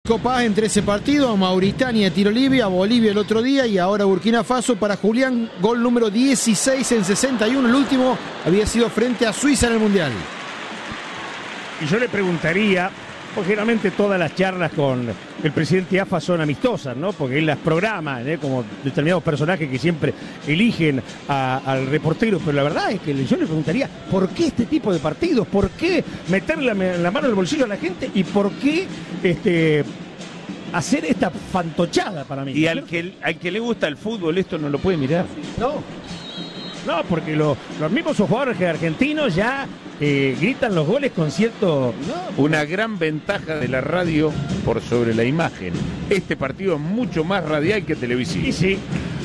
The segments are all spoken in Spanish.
Nico Paz en 13 partidos, Mauritania tiro libre, a Bolivia el otro día y ahora Burkina Faso. Para Julián, gol número 16 en 61, el último había sido frente a Suiza en el Mundial. Y yo le preguntaría, porque generalmente todas las charlas con el presidente AFA son amistosas, ¿no? Porque él las programa, como determinados personajes que siempre eligen al reportero, pero la verdad es que yo le preguntaría, ¿por qué este tipo de partidos? ¿Por qué meterle la mano en el bolsillo a la gente? ¿Y por qué hacer esta fantochada para mí? Y al que le gusta el fútbol esto no lo puede mirar. No, porque los mismos jugadores argentinos ya gritan los goles con cierto... Una gran ventaja de la radio por sobre la imagen. Este partido es mucho más radial que televisivo. Y sí,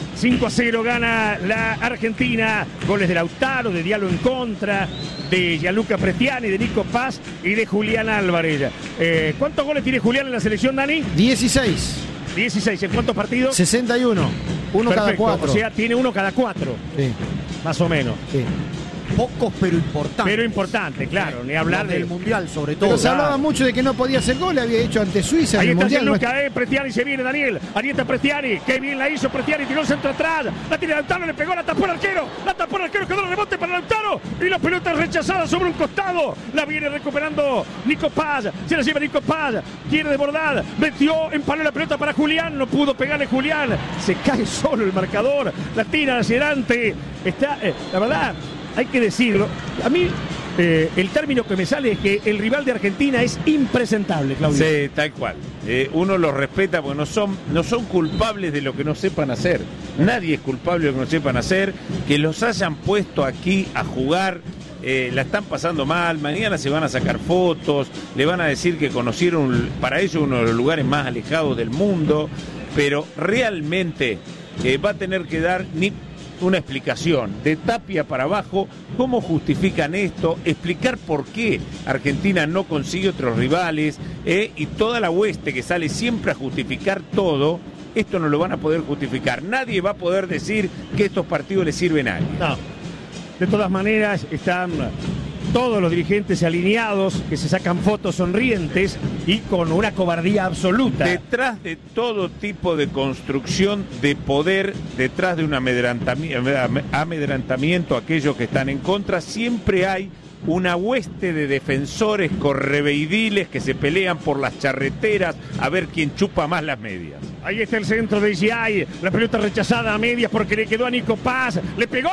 5-0 gana la Argentina. Goles de Lautaro, de Diallo en contra, de Gianluca Prestiani, de Nico Paz y de Julián Álvarez. ¿Cuántos goles tiene Julián en la selección, Dani? 16. 16, ¿en cuántos partidos? 61. Uno Perfecto. cada 4. O sea, tiene uno cada 4. Sí. Más o menos. Sí. Pocos pero importantes. Pero importante, claro, ni hablar del Mundial sobre todo. Pero se hablaba mucho de que no podía hacer gol, había hecho ante Suiza ahí en el está Mundial. Gianluca, Prestiani, se viene Daniel, ahí está Prestiani, qué bien la hizo Prestiani, tiró el centro atrás, la tiene Lautaro, le pegó, la tapó el arquero, quedó el rebote para Lautaro, y la pelota rechazada sobre un costado, la viene recuperando Nico Paz, se la lleva Nico Paz, quiere desbordar, metió, empaló la pelota para Julián, no pudo pegarle Julián, se cae solo el marcador, la tira hacia adelante, está, la verdad, hay que decirlo, a mí el término que me sale es que el rival de Argentina es impresentable, Claudio. Sí, tal cual. Uno los respeta porque no son culpables de lo que no sepan hacer. Nadie es culpable de lo que no sepan hacer. Que los hayan puesto aquí a jugar, la están pasando mal, mañana se van a sacar fotos, le van a decir que conocieron para ellos uno de los lugares más alejados del mundo, pero realmente va a tener que dar una explicación de Tapia para abajo, cómo justifican esto, explicar por qué Argentina no consigue otros rivales, y toda la hueste que sale siempre a justificar todo, esto no lo van a poder justificar. Nadie va a poder decir que estos partidos les sirven a nadie. No. De todas maneras, están todos los dirigentes alineados, que se sacan fotos sonrientes y con una cobardía absoluta. Detrás de todo tipo de construcción de poder, detrás de un amedrentamiento a aquellos que están en contra, siempre hay una hueste de defensores correveidiles que se pelean por las charreteras a ver quién chupa más las medias. Ahí está el centro de Giai, la pelota rechazada a medias porque le quedó a Nico Paz, le pegó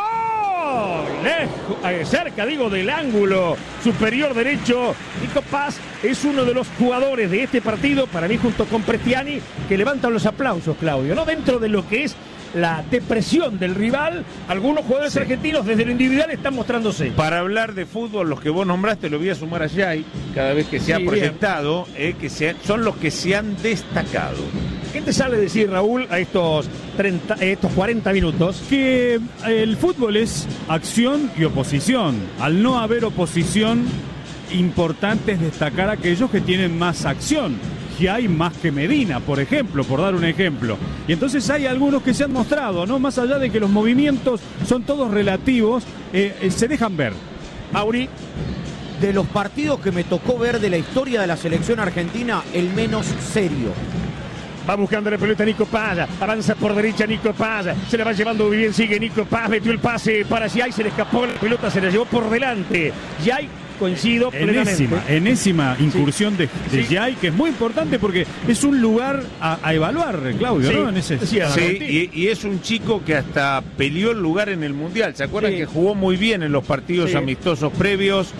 cerca del ángulo superior derecho. Nico Paz es uno de los jugadores de este partido, para mí junto con Prestiani, que levantan los aplausos, Claudio, ¿no? Dentro de lo que es la depresión del rival, algunos jugadores argentinos desde lo individual están mostrándose. Para hablar de fútbol, los que vos nombraste, lo voy a sumar a Giai, cada vez que se ha proyectado, son los que se han destacado. ¿Qué te sale decir, Raúl, a estos 40 minutos? Que el fútbol es acción y oposición. Al no haber oposición, importante es destacar a aquellos que tienen más acción. Hay más que Medina, por ejemplo, por dar un ejemplo. Y entonces hay algunos que se han mostrado, ¿no? Más allá de que los movimientos son todos relativos, se dejan ver. Auri, de los partidos que me tocó ver de la historia de la selección argentina, el menos serio. Va buscando la pelota Nico Paz, avanza por derecha Nico Paz, se la va llevando muy bien, sigue Nico Paz, metió el pase para Giai, se le escapó la pelota, se la llevó por delante. Giai, coincido plenamente. Enésima incursión de Giai, que es muy importante porque es un lugar a evaluar, Claudio, ¿no? En ese... y es un chico que hasta peleó el lugar en el Mundial. ¿Se acuerdan que jugó muy bien en los partidos amistosos previos?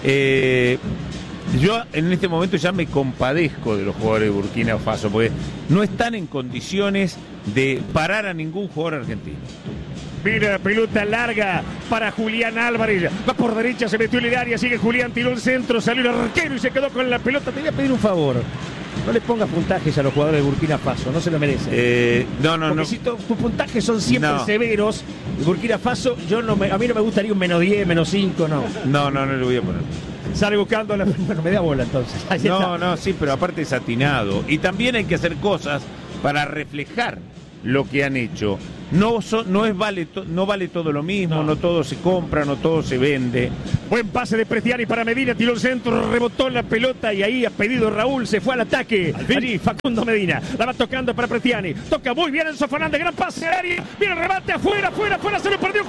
Yo en este momento ya me compadezco de los jugadores de Burkina Faso, porque no están en condiciones de parar a ningún jugador argentino. Mira, pelota larga para Julián Álvarez. Va por derecha, se metió en el área, sigue Julián, tiró el centro, salió el arquero y se quedó con la pelota. Te voy a pedir un favor. No les pongas puntajes a los jugadores de Burkina Faso, no se lo merecen. Porque si tus puntajes son siempre severos, Burkina Faso, a mí no me gustaría un -10, -5, no. No le voy a poner. Sale buscando la... Bueno, me da bola entonces. Sí, pero aparte es atinado. Y también hay que hacer cosas para reflejar lo que han hecho. No vale todo lo mismo, no todo se compra, no todo se vende. Buen pase de Prestiani para Medina, tiró el centro, rebotó en la pelota y ahí a pedido Raúl se fue al ataque. Allí Facundo Medina, la va tocando para Prestiani, toca muy bien Enzo Fernández, gran pase al área, viene el remate afuera, se lo perdió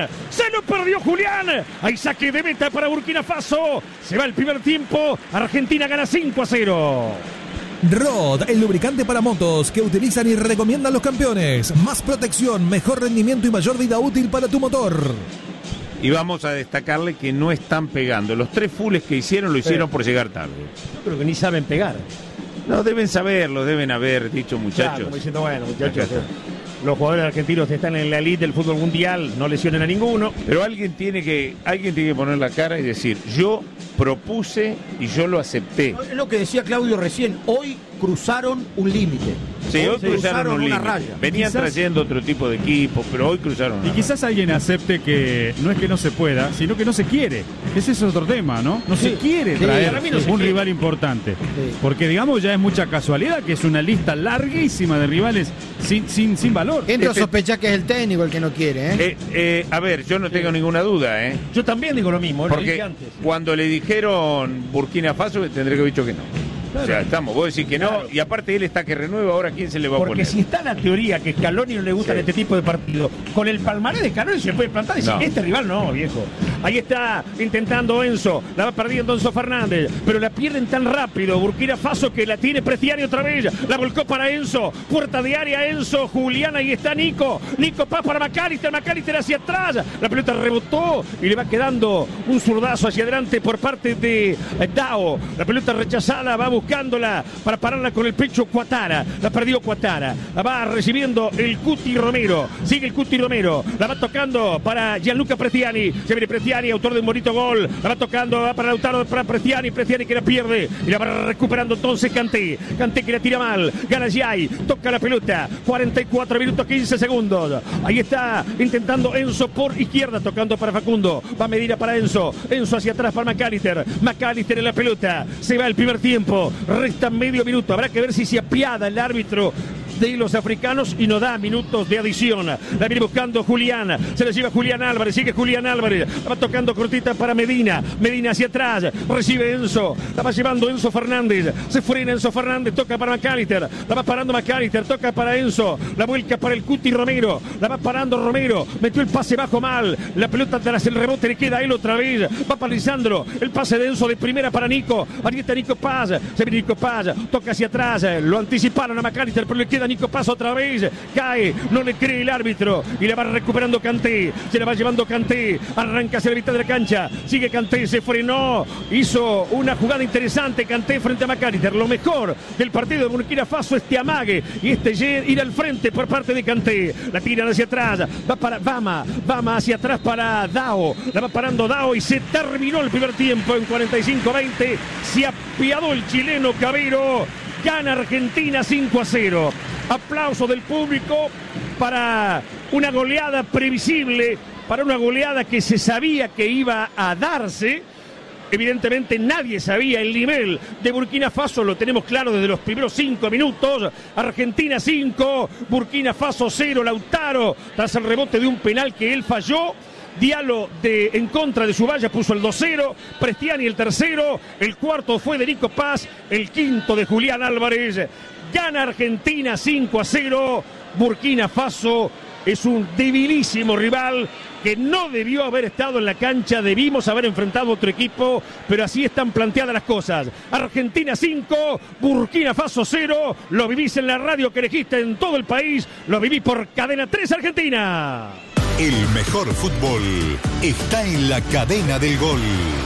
Julián, hay saque de meta para Burkina Faso, se va el primer tiempo, Argentina gana 5-0. Rod, el lubricante para motos que utilizan y recomiendan los campeones. Más protección, mejor rendimiento y mayor vida útil para tu motor. Y vamos a destacarle que no están pegando. Los 3 fulls que hicieron lo hicieron por llegar tarde. Yo creo que ni saben pegar. No, deben saberlo, deben haber dicho muchachos. Claro, como diciendo, bueno, muchachos, los jugadores argentinos están en la elite del fútbol mundial, no lesionen a ninguno. Pero alguien tiene que poner la cara y decir, yo propuse y yo lo acepté. Es lo que decía Claudio recién, hoy cruzaron un límite. Sí, hoy cruzaron un una límite. raya. Venían trayendo otro tipo de equipos, pero hoy cruzaron una Y quizás alguien acepte que no es que no se pueda, sino que no se quiere. Ese es otro tema, ¿no? No se quiere traer un rival importante. Porque, digamos, ya es mucha casualidad que es una lista larguísima de rivales sin valor. Entro a sospechar que es el técnico el que no quiere, a ver, yo no tengo ninguna duda, Yo también digo lo mismo, porque lo dije antes. cuando le dijeron Burkina Faso, tendré que haber dicho que no. Claro. O sea, vos decís que no, y aparte él está que renueva, ahora ¿quién se le va a poner? Porque si está la teoría que Scaloni no le gustan este tipo de partidos, con el palmarés de Scaloni se puede plantar y decir, este rival no, viejo. Ahí está intentando Enzo, la va perdiendo Enzo Fernández, pero la pierden tan rápido Burkina Faso que la tiene Prestiani otra vez, la volcó para Enzo, puerta de área Enzo, Julián, ahí está Nico Paz para Macalister hacia atrás, la pelota rebotó y le va quedando un zurdazo hacia adelante por parte de Dao, la pelota rechazada, va buscándola para pararla con el pecho Cuatara, la perdió Cuatara, la va recibiendo el Cuti Romero, sigue el Cuti Romero, la va tocando para Gianluca Prestiani, se viene Prestiani, autor de un bonito gol, la va tocando, va para Lautaro, para Prestiani que la pierde y la va recuperando entonces Kanté que la tira mal, gana Giai, toca la pelota, 44 minutos 15 segundos, ahí está intentando Enzo por izquierda, tocando para Facundo, va Medina para Enzo hacia atrás para Macalister en la pelota, se va el primer tiempo, resta medio minuto, habrá que ver si se apiada el árbitro de los africanos y no da minutos de adición. La viene buscando Julián, se la lleva Julián Álvarez, sigue Julián Álvarez, la va tocando cortita para Medina hacia atrás, recibe Enzo, la va llevando Enzo Fernández, se frena Enzo Fernández, toca para Macalister, la va parando Macalister, toca para Enzo, la vuelca para el Cuti Romero, la va parando Romero, metió el pase bajo mal, la pelota tras el rebote le queda a él otra vez, va para Lisandro, el pase de Enzo de primera para Nico, ahí está Nico Paz, se viene Nico Paz, toca hacia atrás, lo anticiparon a Macalister, pero le queda Nico Paz otra vez, cae, no le cree el árbitro y la va recuperando Kanté, se la va llevando Kanté, arranca hacia la mitad de la cancha, sigue Kanté, se frenó, hizo una jugada interesante Kanté frente a Macalister, lo mejor del partido de Burkina Faso, este amague y este ir al frente por parte de Kanté, la tiran hacia atrás, va para Bama hacia atrás para Dao, la va parando Dao y se terminó el primer tiempo en 45-20, se apiadó el chileno Cabero, gana Argentina 5-0. Aplauso del público para una goleada previsible, para una goleada que se sabía que iba a darse. Evidentemente nadie sabía el nivel de Burkina Faso, lo tenemos claro desde los primeros 5 minutos. Argentina 5, Burkina Faso 0, Lautaro, tras el rebote de un penal que él falló. Diallo en contra de su valla puso el 2-0, Prestiani el tercero, el cuarto fue de Nico Paz, el quinto de Julián Álvarez. Gana Argentina 5-0, Burkina Faso es un debilísimo rival que no debió haber estado en la cancha, debimos haber enfrentado a otro equipo, pero así están planteadas las cosas. Argentina 5, Burkina Faso 0, lo vivís en la radio que elegiste en todo el país, lo viví por Cadena 3 Argentina. El mejor fútbol está en la cadena del gol.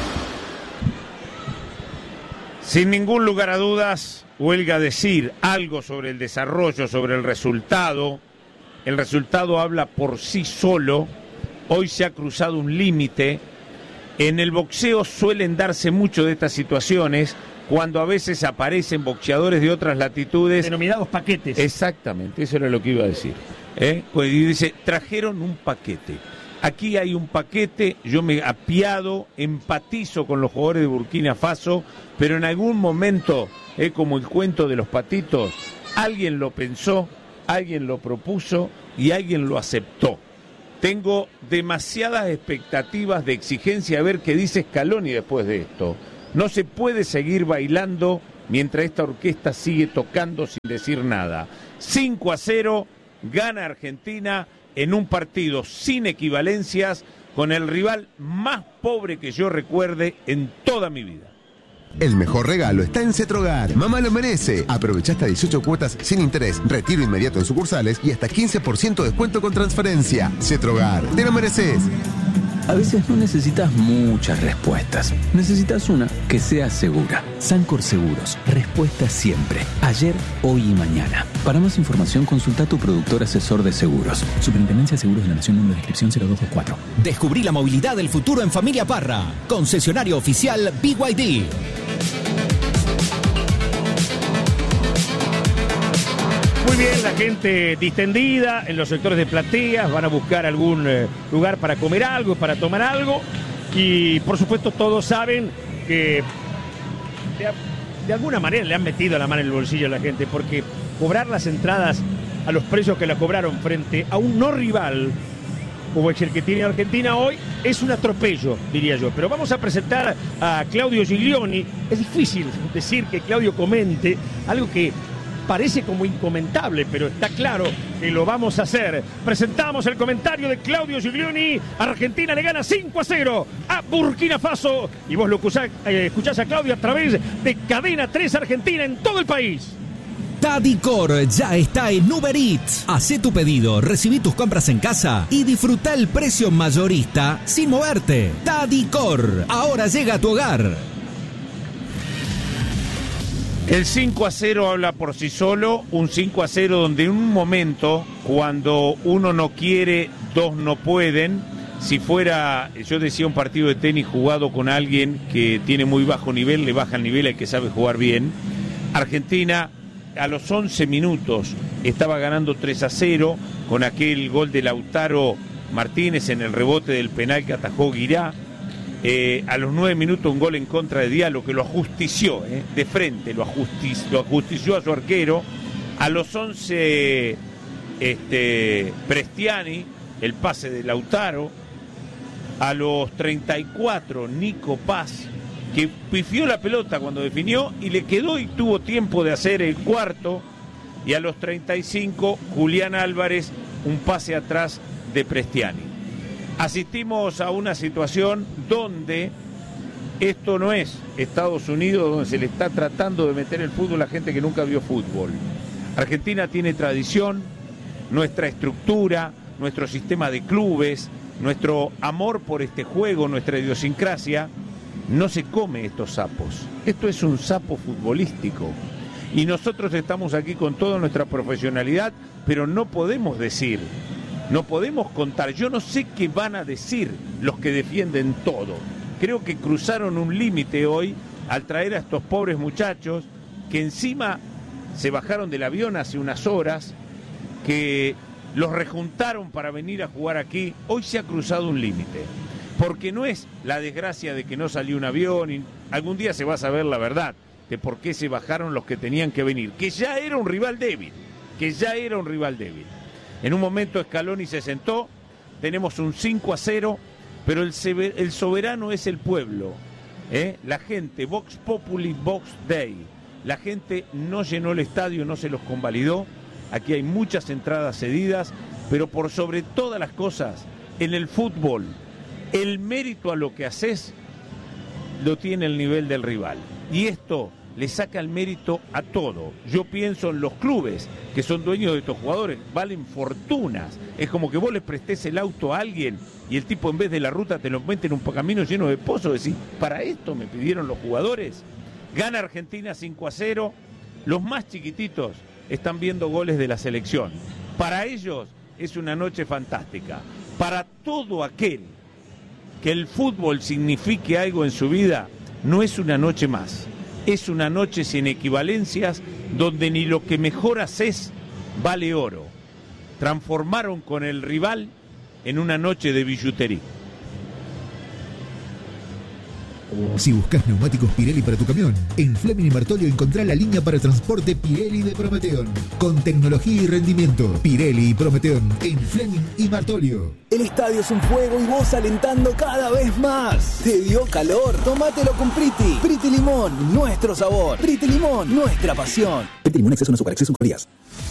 Sin ningún lugar a dudas, huelga decir algo sobre el desarrollo, sobre el resultado. El resultado habla por sí solo. Hoy se ha cruzado un límite. En el boxeo suelen darse mucho de estas situaciones cuando a veces aparecen boxeadores de otras latitudes. Denominados paquetes. Exactamente, eso era lo que iba a decir. Pues dice, trajeron un paquete. Aquí hay un paquete, yo me apiado, empatizo con los jugadores de Burkina Faso, pero en algún momento, como el cuento de los patitos, alguien lo pensó, alguien lo propuso y alguien lo aceptó. Tengo demasiadas expectativas de exigencia a ver qué dice Scaloni después de esto. No se puede seguir bailando mientras esta orquesta sigue tocando sin decir nada. 5-0, gana Argentina en un partido sin equivalencias con el rival más pobre que yo recuerde en toda mi vida. El mejor regalo está en Cetrogar. Mamá lo merece. Aprovecha hasta 18 cuotas sin interés, retiro inmediato en sucursales y hasta 15% de descuento con transferencia. Cetrogar, te lo mereces. A veces no necesitas muchas respuestas. Necesitas una que sea segura. Sancor Seguros. Respuesta siempre. Ayer, hoy y mañana. Para más información, consulta a tu productor asesor de seguros. Superintendencia de Seguros de la Nación, número de inscripción 0224. Descubrí la movilidad del futuro en Familia Parra. Concesionario oficial BYD. Muy bien, la gente distendida en los sectores de plateas, van a buscar algún lugar para comer algo, para tomar algo, y por supuesto todos saben que de alguna manera le han metido la mano en el bolsillo a la gente, porque cobrar las entradas a los precios que la cobraron frente a un no rival como es el que tiene Argentina hoy, es un atropello, diría yo. Pero vamos a presentar a Claudio Giglioni. Es difícil decir que Claudio comente algo que parece como incomentable, pero está claro que lo vamos a hacer. Presentamos el comentario de Claudio Giglioni. Argentina le gana 5-0 a Burkina Faso. Y vos lo escuchás a Claudio a través de Cadena 3 Argentina en todo el país. Tadicor ya está en Uber Eats. Hacé tu pedido, recibí tus compras en casa y disfruta el precio mayorista sin moverte. Tadicor, ahora llega a tu hogar. El 5-0 habla por sí solo, un 5-0 donde en un momento, cuando uno no quiere, dos no pueden. Si fuera, yo decía, un partido de tenis jugado con alguien que tiene muy bajo nivel, le baja el nivel al que sabe jugar bien. Argentina a los 11 minutos estaba ganando 3-0 con aquel gol de Lautaro Martínez en el rebote del penal que atajó Guirá. A los 9 minutos un gol en contra de Diallo que lo ajustició, de frente, lo ajustició a su arquero. A los 11 Prestiani, el pase de Lautaro. A los 34 Nico Paz, que pifió la pelota cuando definió y le quedó y tuvo tiempo de hacer el cuarto. Y a los 35 Julián Álvarez, un pase atrás de Prestiani. Asistimos a una situación donde esto no es Estados Unidos, donde se le está tratando de meter el fútbol a gente que nunca vio fútbol. Argentina tiene tradición, nuestra estructura, nuestro sistema de clubes, nuestro amor por este juego, nuestra idiosincrasia. No se come estos sapos. Esto es un sapo futbolístico. Y nosotros estamos aquí con toda nuestra profesionalidad, pero no podemos decir, no podemos contar. Yo no sé qué van a decir los que defienden todo. Creo que cruzaron un límite hoy al traer a estos pobres muchachos que encima se bajaron del avión hace unas horas, que los rejuntaron para venir a jugar aquí. Hoy se ha cruzado un límite. Porque no es la desgracia de que no salió un avión, y algún día se va a saber la verdad de por qué se bajaron los que tenían que venir, que ya era un rival débil, En un momento Scaloni se sentó, tenemos un 5-0, pero el soberano es el pueblo, la gente, Vox Populi, Vox Dei. La gente no llenó el estadio, no se los convalidó, aquí hay muchas entradas cedidas, pero por sobre todas las cosas, en el fútbol, el mérito a lo que haces lo tiene el nivel del rival. Y esto le saca el mérito a todo. Yo pienso en los clubes que son dueños de estos jugadores, valen fortunas. Es como que vos le prestés el auto a alguien y el tipo en vez de la ruta te lo mete en un camino lleno de pozos. Decís, ¿para esto me pidieron los jugadores? Gana Argentina 5-0. Los más chiquititos están viendo goles de la selección. Para ellos es una noche fantástica. Para todo aquel que el fútbol signifique algo en su vida, no es una noche más. Es una noche sin equivalencias, donde ni lo que mejor haces vale oro. Transformaron con el rival en una noche de billutería. Si buscas neumáticos Pirelli para tu camión, en Fleming y Martolio encontrá la línea para transporte Pirelli de Prometeon. Con tecnología y rendimiento, Pirelli y Prometeon en Fleming y Martolio. El estadio es un fuego y vos alentando cada vez más. ¿Te dio calor? Tómatelo con Priti. Priti Limón, nuestro sabor. Priti Limón, nuestra pasión. Priti Limón, exceso en azúcar, exceso en calorías.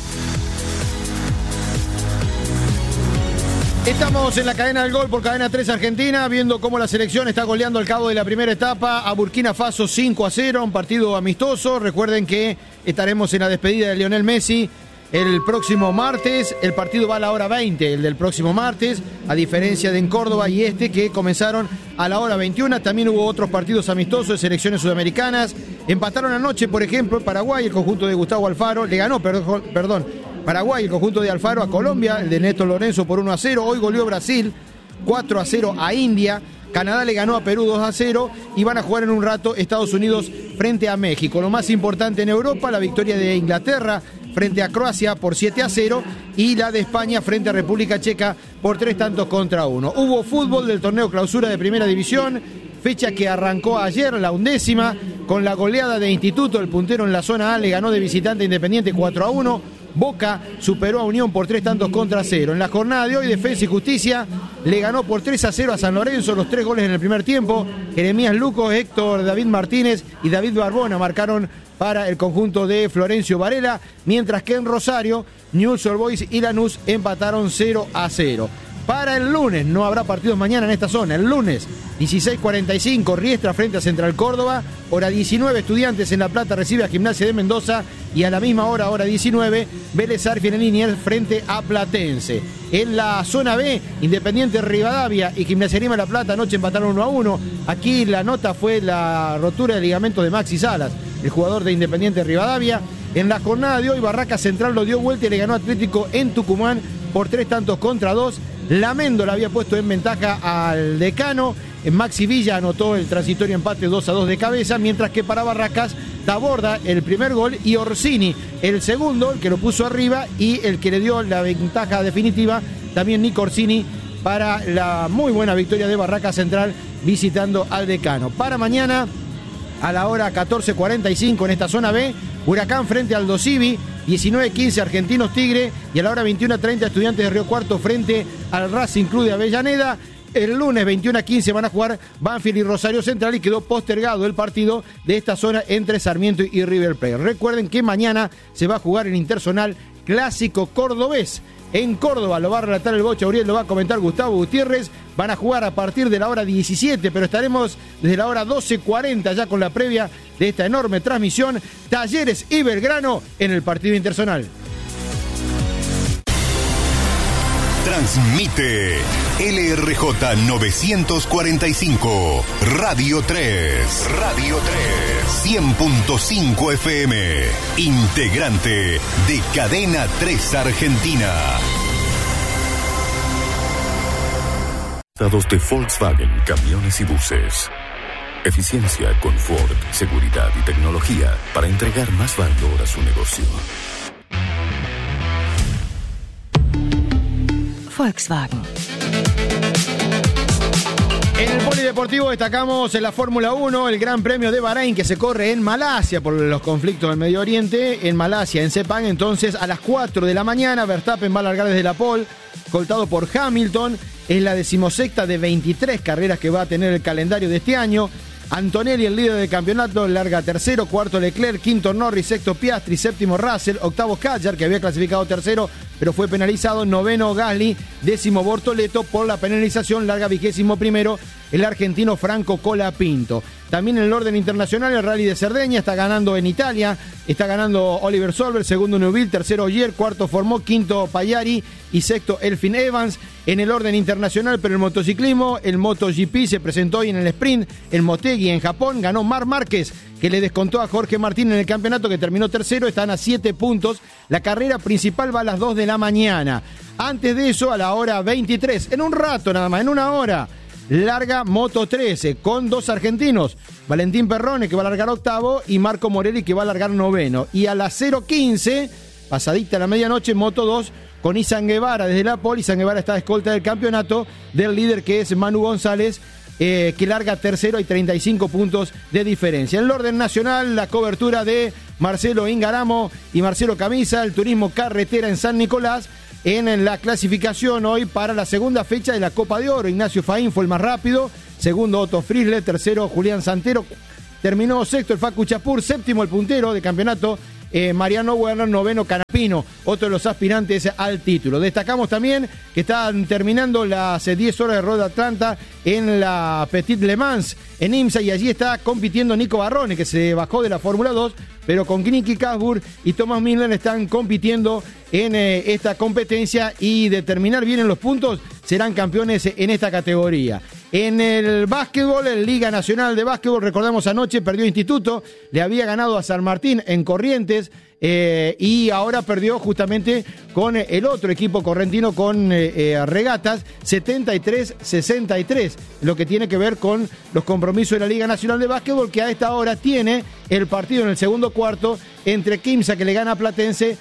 Estamos en la cadena del gol por Cadena 3 Argentina, viendo cómo la selección está goleando al cabo de la primera etapa a Burkina Faso 5-0, un partido amistoso. Recuerden que estaremos en la despedida de Lionel Messi el próximo martes. El partido va a la hora 20, el del próximo martes, a diferencia de en Córdoba y que comenzaron a la hora 21. También hubo otros partidos amistosos de selecciones sudamericanas. Empataron anoche, por ejemplo, Paraguay, el conjunto de Gustavo Alfaro, le ganó, Paraguay, el conjunto de Alfaro a Colombia, el de Néstor Lorenzo por 1-0. Hoy goleó Brasil 4-0 a India. Canadá le ganó a Perú 2-0 y van a jugar en un rato Estados Unidos frente a México. Lo más importante en Europa, la victoria de Inglaterra frente a Croacia por 7-0 y la de España frente a República Checa por 3-1. Hubo fútbol del torneo clausura de Primera División, fecha que arrancó ayer, la 11ª, con la goleada de Instituto. El puntero en la zona A le ganó de visitante Independiente 4-1. Boca superó a Unión por 3-0. En la jornada de hoy, Defensa y Justicia le ganó por 3-0 a San Lorenzo, los 3 goles en el primer tiempo. Jeremías Luco, Héctor David Martínez y David Barbona marcaron para el conjunto de Florencio Varela, mientras que en Rosario, Newell's Old Boys y Lanús empataron 0-0. Para el lunes, no habrá partidos mañana en esta zona. El lunes, 16:45, Riestra frente a Central Córdoba. Hora 19, Estudiantes en La Plata recibe a Gimnasia de Mendoza. Y a la misma hora, hora 19, Vélez Sarsfield en Liniers frente a Platense. En la zona B, Independiente Rivadavia y Gimnasia Grima La Plata anoche empataron 1-1. Aquí la nota fue la rotura del ligamento de Maxi Salas, el jugador de Independiente Rivadavia. En la jornada de hoy, Barraca Central lo dio vuelta y le ganó a Atlético en Tucumán por 3-2. La Méndola había puesto en ventaja al Decano. Maxi Villa anotó el transitorio empate 2-2 de cabeza, mientras que para Barracas, Taborda el primer gol y Orsini el segundo, el que lo puso arriba, y el que le dio la ventaja definitiva, también Nico Orsini, para la muy buena victoria de Barracas Central visitando al Decano. Para mañana, a la hora 14:45 en esta zona B, Huracán frente al Dosivi, 19:15 Argentinos Tigre, y a la hora 21:30 Estudiantes de Río Cuarto frente al Racing Club de Avellaneda. El lunes 21:15 van a jugar Banfield y Rosario Central y quedó postergado el partido de esta zona entre Sarmiento y River Plate. Recuerden que mañana se va a jugar el Interzonal Clásico Cordobés. En Córdoba lo va a relatar el Bocha Uriel, lo va a comentar Gustavo Gutiérrez. Van a jugar a partir de la hora 17, pero estaremos desde la hora 12:40 ya con la previa de esta enorme transmisión. Talleres y Belgrano en el partido interzonal. Transmite LRJ 945, Radio 3, 100.5 FM, integrante de Cadena 3 Argentina. Dados de Volkswagen, camiones y buses. Eficiencia, confort, seguridad y tecnología para entregar más valor a su negocio. Volkswagen. En el polideportivo destacamos en la Fórmula 1 el Gran Premio de Bahrein, que se corre en Malasia por los conflictos del Medio Oriente. En Malasia, en Sepang, entonces a las 4 de la mañana Verstappen va a largar desde la pole, escoltado por Hamilton. Es la 16ª de 23 carreras que va a tener el calendario de este año. Antonelli, el líder del campeonato, larga tercero, cuarto Leclerc, quinto Norris, sexto Piastri, séptimo Russell, octavo Kvyat, que había clasificado tercero, pero fue penalizado, noveno Gasly, décimo Bortoleto, por la penalización, larga 21º el argentino Franco Colapinto. También en el orden internacional, el Rally de Cerdeña está ganando en Italia, está ganando Oliver Solberg, segundo Neuville, tercero Ogier, cuarto Formó, quinto Pagliari y sexto Elfyn Evans. En el orden internacional, pero el motociclismo, el MotoGP se presentó hoy en el sprint en Motegi, en Japón, ganó Marc Márquez, que le descontó a Jorge Martín en el campeonato, que terminó tercero, están a 7 puntos. La carrera principal va a las 2 de la mañana. Antes de eso, a la hora 23, en un rato nada más, en una hora, larga Moto 13 con 2 argentinos, Valentín Perrone, que va a largar octavo, y Marco Morelli, que va a largar noveno. Y a las 0:15, pasadita la medianoche, Moto 2 con Izan Guevara desde la pole. Izan Guevara está a escolta del campeonato del líder, que es Manu González, que larga tercero, hay 35 puntos de diferencia. En el orden nacional, la cobertura de Marcelo Ingaramo y Marcelo Camisa, el turismo carretera en San Nicolás. En la clasificación hoy para la segunda fecha de la Copa de Oro, Ignacio Faín fue el más rápido, segundo Otto Frizzle, tercero Julián Santero, terminó sexto el Facu Chapur, séptimo el puntero de campeonato Mariano Werner, noveno Canapino, otro de los aspirantes al título. Destacamos también que están terminando las 10 horas de Road Atlanta en la Petit Le Mans en IMSA, y allí está compitiendo Nico Barrone, que se bajó de la Fórmula 2, pero con Nicky Casburg y Thomas Miller están compitiendo en esta competencia, y de terminar bien en los puntos serán campeones en esta categoría. En el básquetbol, en Liga Nacional de Básquetbol, recordamos anoche perdió Instituto, le había ganado a San Martín en Corrientes, y ahora perdió justamente con el otro equipo correntino, con Regatas, 73-63, lo que tiene que ver con los compromisos de la Liga Nacional de Básquetbol, que a esta hora tiene el partido en el segundo cuarto entre Quimsa, que le gana a Platense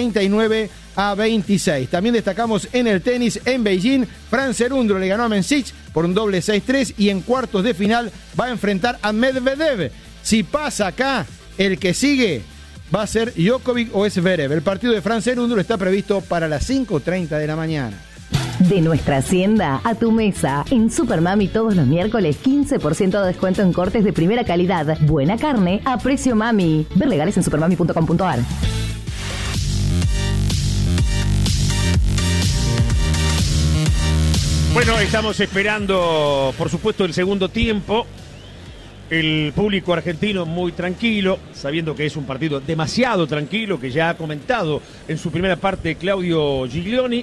39-26. También destacamos en el tenis en Beijing, Fran Cerundolo le ganó a Mensich por un doble 6-3, y en cuartos de final va a enfrentar a Medvedev. Si pasa acá, el que sigue va a ser Djokovic o Zverev. El partido de Fran Cerundolo está previsto para las 5:30 de la mañana. De nuestra hacienda a tu mesa. En Supermami todos los miércoles 15% de descuento en cortes de primera calidad. Buena carne a precio mami. Ver legales en supermami.com.ar. Bueno, estamos esperando, por supuesto, el segundo tiempo. El público argentino muy tranquilo, sabiendo que es un partido demasiado tranquilo, que ya ha comentado en su primera parte Claudio Giglioni.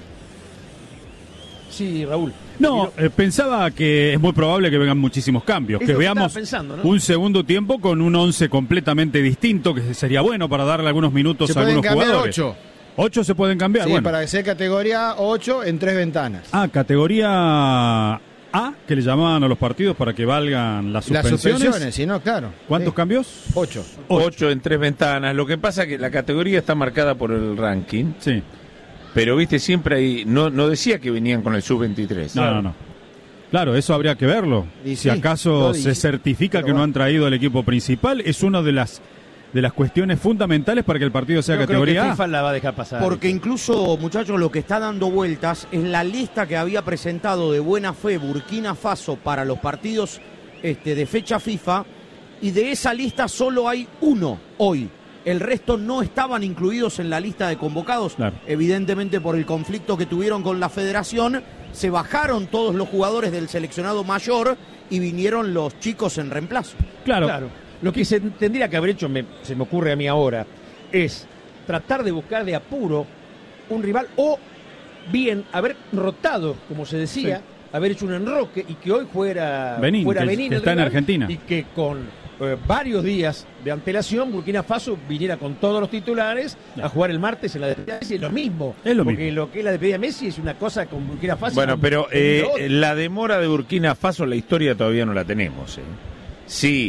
Sí, Raúl. No, pensaba que es muy probable que vengan muchísimos cambios, que veamos pensando, ¿no? Un segundo tiempo con un 11 completamente distinto, que sería bueno para darle algunos minutos a algunos jugadores. 8 se pueden cambiar. Sí, bueno, para que sea categoría 8 en 3 ventanas. Ah, categoría A, que le llamaban a los partidos para que valgan las suspensiones. Las suspensiones, sí, no, claro. ¿Cuántos cambios? 8. 8 en 3 ventanas. Lo que pasa es que la categoría está marcada por el ranking. Sí. Pero, viste, siempre ahí, no decía que venían con el sub-23. No. Claro, eso habría que verlo. Y si sí, acaso se certifica que no han traído al equipo principal, es una de las cuestiones fundamentales para que el partido sea categoría creo que FIFA la va a dejar pasar. Porque incluso, muchachos, lo que está dando vueltas es la lista que había presentado de buena fe Burkina Faso para los partidos de fecha FIFA, y de esa lista solo hay uno hoy. El resto no estaban incluidos en la lista de convocados. Claro. Evidentemente, por el conflicto que tuvieron con la federación, se bajaron todos los jugadores del seleccionado mayor y vinieron los chicos en reemplazo. Claro. Lo que se tendría que haber hecho, se me ocurre a mí ahora, es tratar de buscar de apuro un rival, o bien haber rotado, como se decía, haber hecho un enroque y que hoy fuera Benín, que está en Argentina. Y que con varios días de antelación Burkina Faso viniera con todos los titulares a jugar el martes en la despedida de Messi. Es lo mismo. Porque lo que es la despedida de Messi es una cosa con Burkina Faso. Bueno, pero la demora de Burkina Faso, la historia todavía no la tenemos. Sí,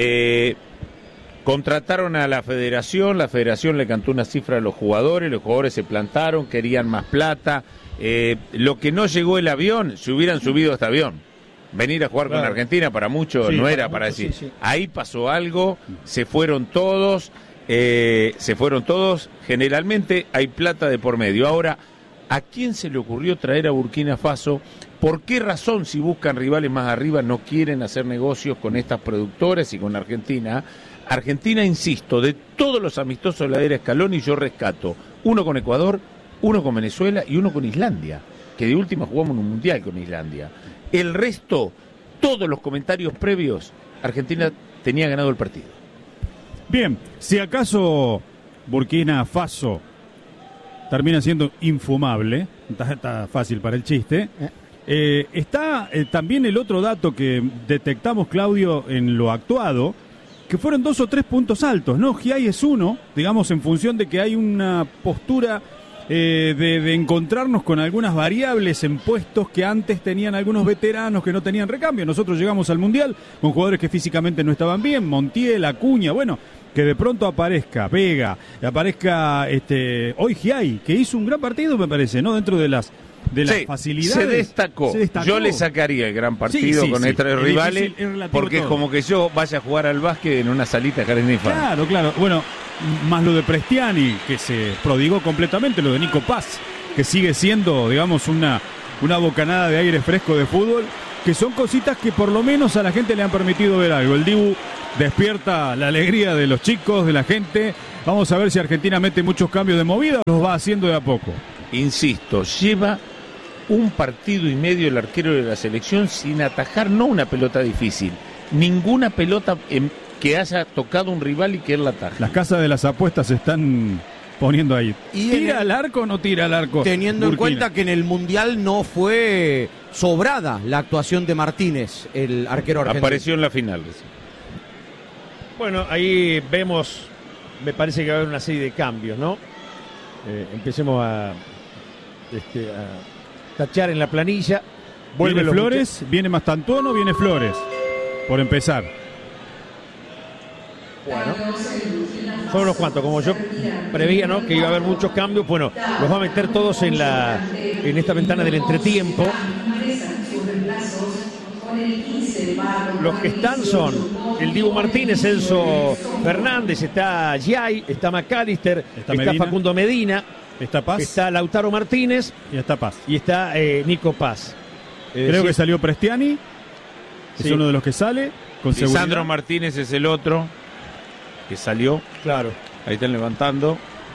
contrataron a la federación le cantó una cifra a los jugadores se plantaron, querían más plata. Lo que no llegó el avión, se hubieran subido a este avión. Venir a jugar con Argentina para muchos no era para decir. Sí. Ahí pasó algo, se fueron todos, generalmente hay plata de por medio. Ahora, ¿a quién se le ocurrió traer a Burkina Faso? ¿Por qué razón, si buscan rivales más arriba, no quieren hacer negocios con estas productoras y con Argentina? Argentina, insisto, de todos los amistosos de la era Scaloni, yo rescato uno con Ecuador, uno con Venezuela y uno con Islandia, que de última jugamos en un mundial con Islandia. El resto, todos los comentarios previos, Argentina tenía ganado el partido. Bien, si acaso Burkina Faso termina siendo infumable, está fácil para el chiste, está también el otro dato que detectamos, Claudio, en lo actuado, que fueron 2 o 3 puntos altos, ¿no? Giai es uno, digamos, en función de que hay una postura de encontrarnos con algunas variables en puestos que antes tenían algunos veteranos que no tenían recambio. Nosotros llegamos al Mundial con jugadores que físicamente no estaban bien, Montiel, Acuña, bueno, que de pronto aparezca Vega, aparezca hoy Giai, que hizo un gran partido, me parece, ¿no? Dentro de las de las Sí, facilidades. se destacó. Yo le sacaría el gran partido con estos rivales, porque es como que yo vaya a jugar al básquet en una salita Jardín Infante. Claro. Bueno, más lo de Prestiani, que se prodigó completamente, lo de Nico Paz, que sigue siendo, digamos, una bocanada de aire fresco de fútbol, que son cositas que por lo menos a la gente le han permitido ver algo. El Dibu despierta la alegría de los chicos, de la gente. Vamos a ver si Argentina mete muchos cambios de movida o los va haciendo de a poco. Insisto, lleva un partido y medio el arquero de la selección sin atajar, no una pelota difícil, ninguna pelota que haya tocado un rival y que él la ataja. Las casas de las apuestas se están poniendo ahí. ¿Tira al arco o no tira al arco? Teniendo Burkina en cuenta que en el Mundial no fue sobrada la actuación de Martínez, el arquero argentino. Apareció en la final. Bueno, ahí vemos, me parece que va a haber una serie de cambios, ¿no? Empecemos a tachar en la planilla. Vuelve Flores, viene Mastantuono, viene Flores, por empezar. Bueno, son unos cuantos, como yo preveía, ¿no? Que iba a haber muchos cambios. Bueno, los va a meter todos en esta ventana del entretiempo. Los que están son el Dibu Martínez, Enzo Fernández, está Giai, está McAllister, está Facundo Medina, está Paz, está Lautaro Martínez y está Paz. Y está Nico Paz. Creo que salió Prestiani, es uno de los que sale, con seguridad. Lisandro Martínez es el otro que salió. Claro. Ahí están levantando.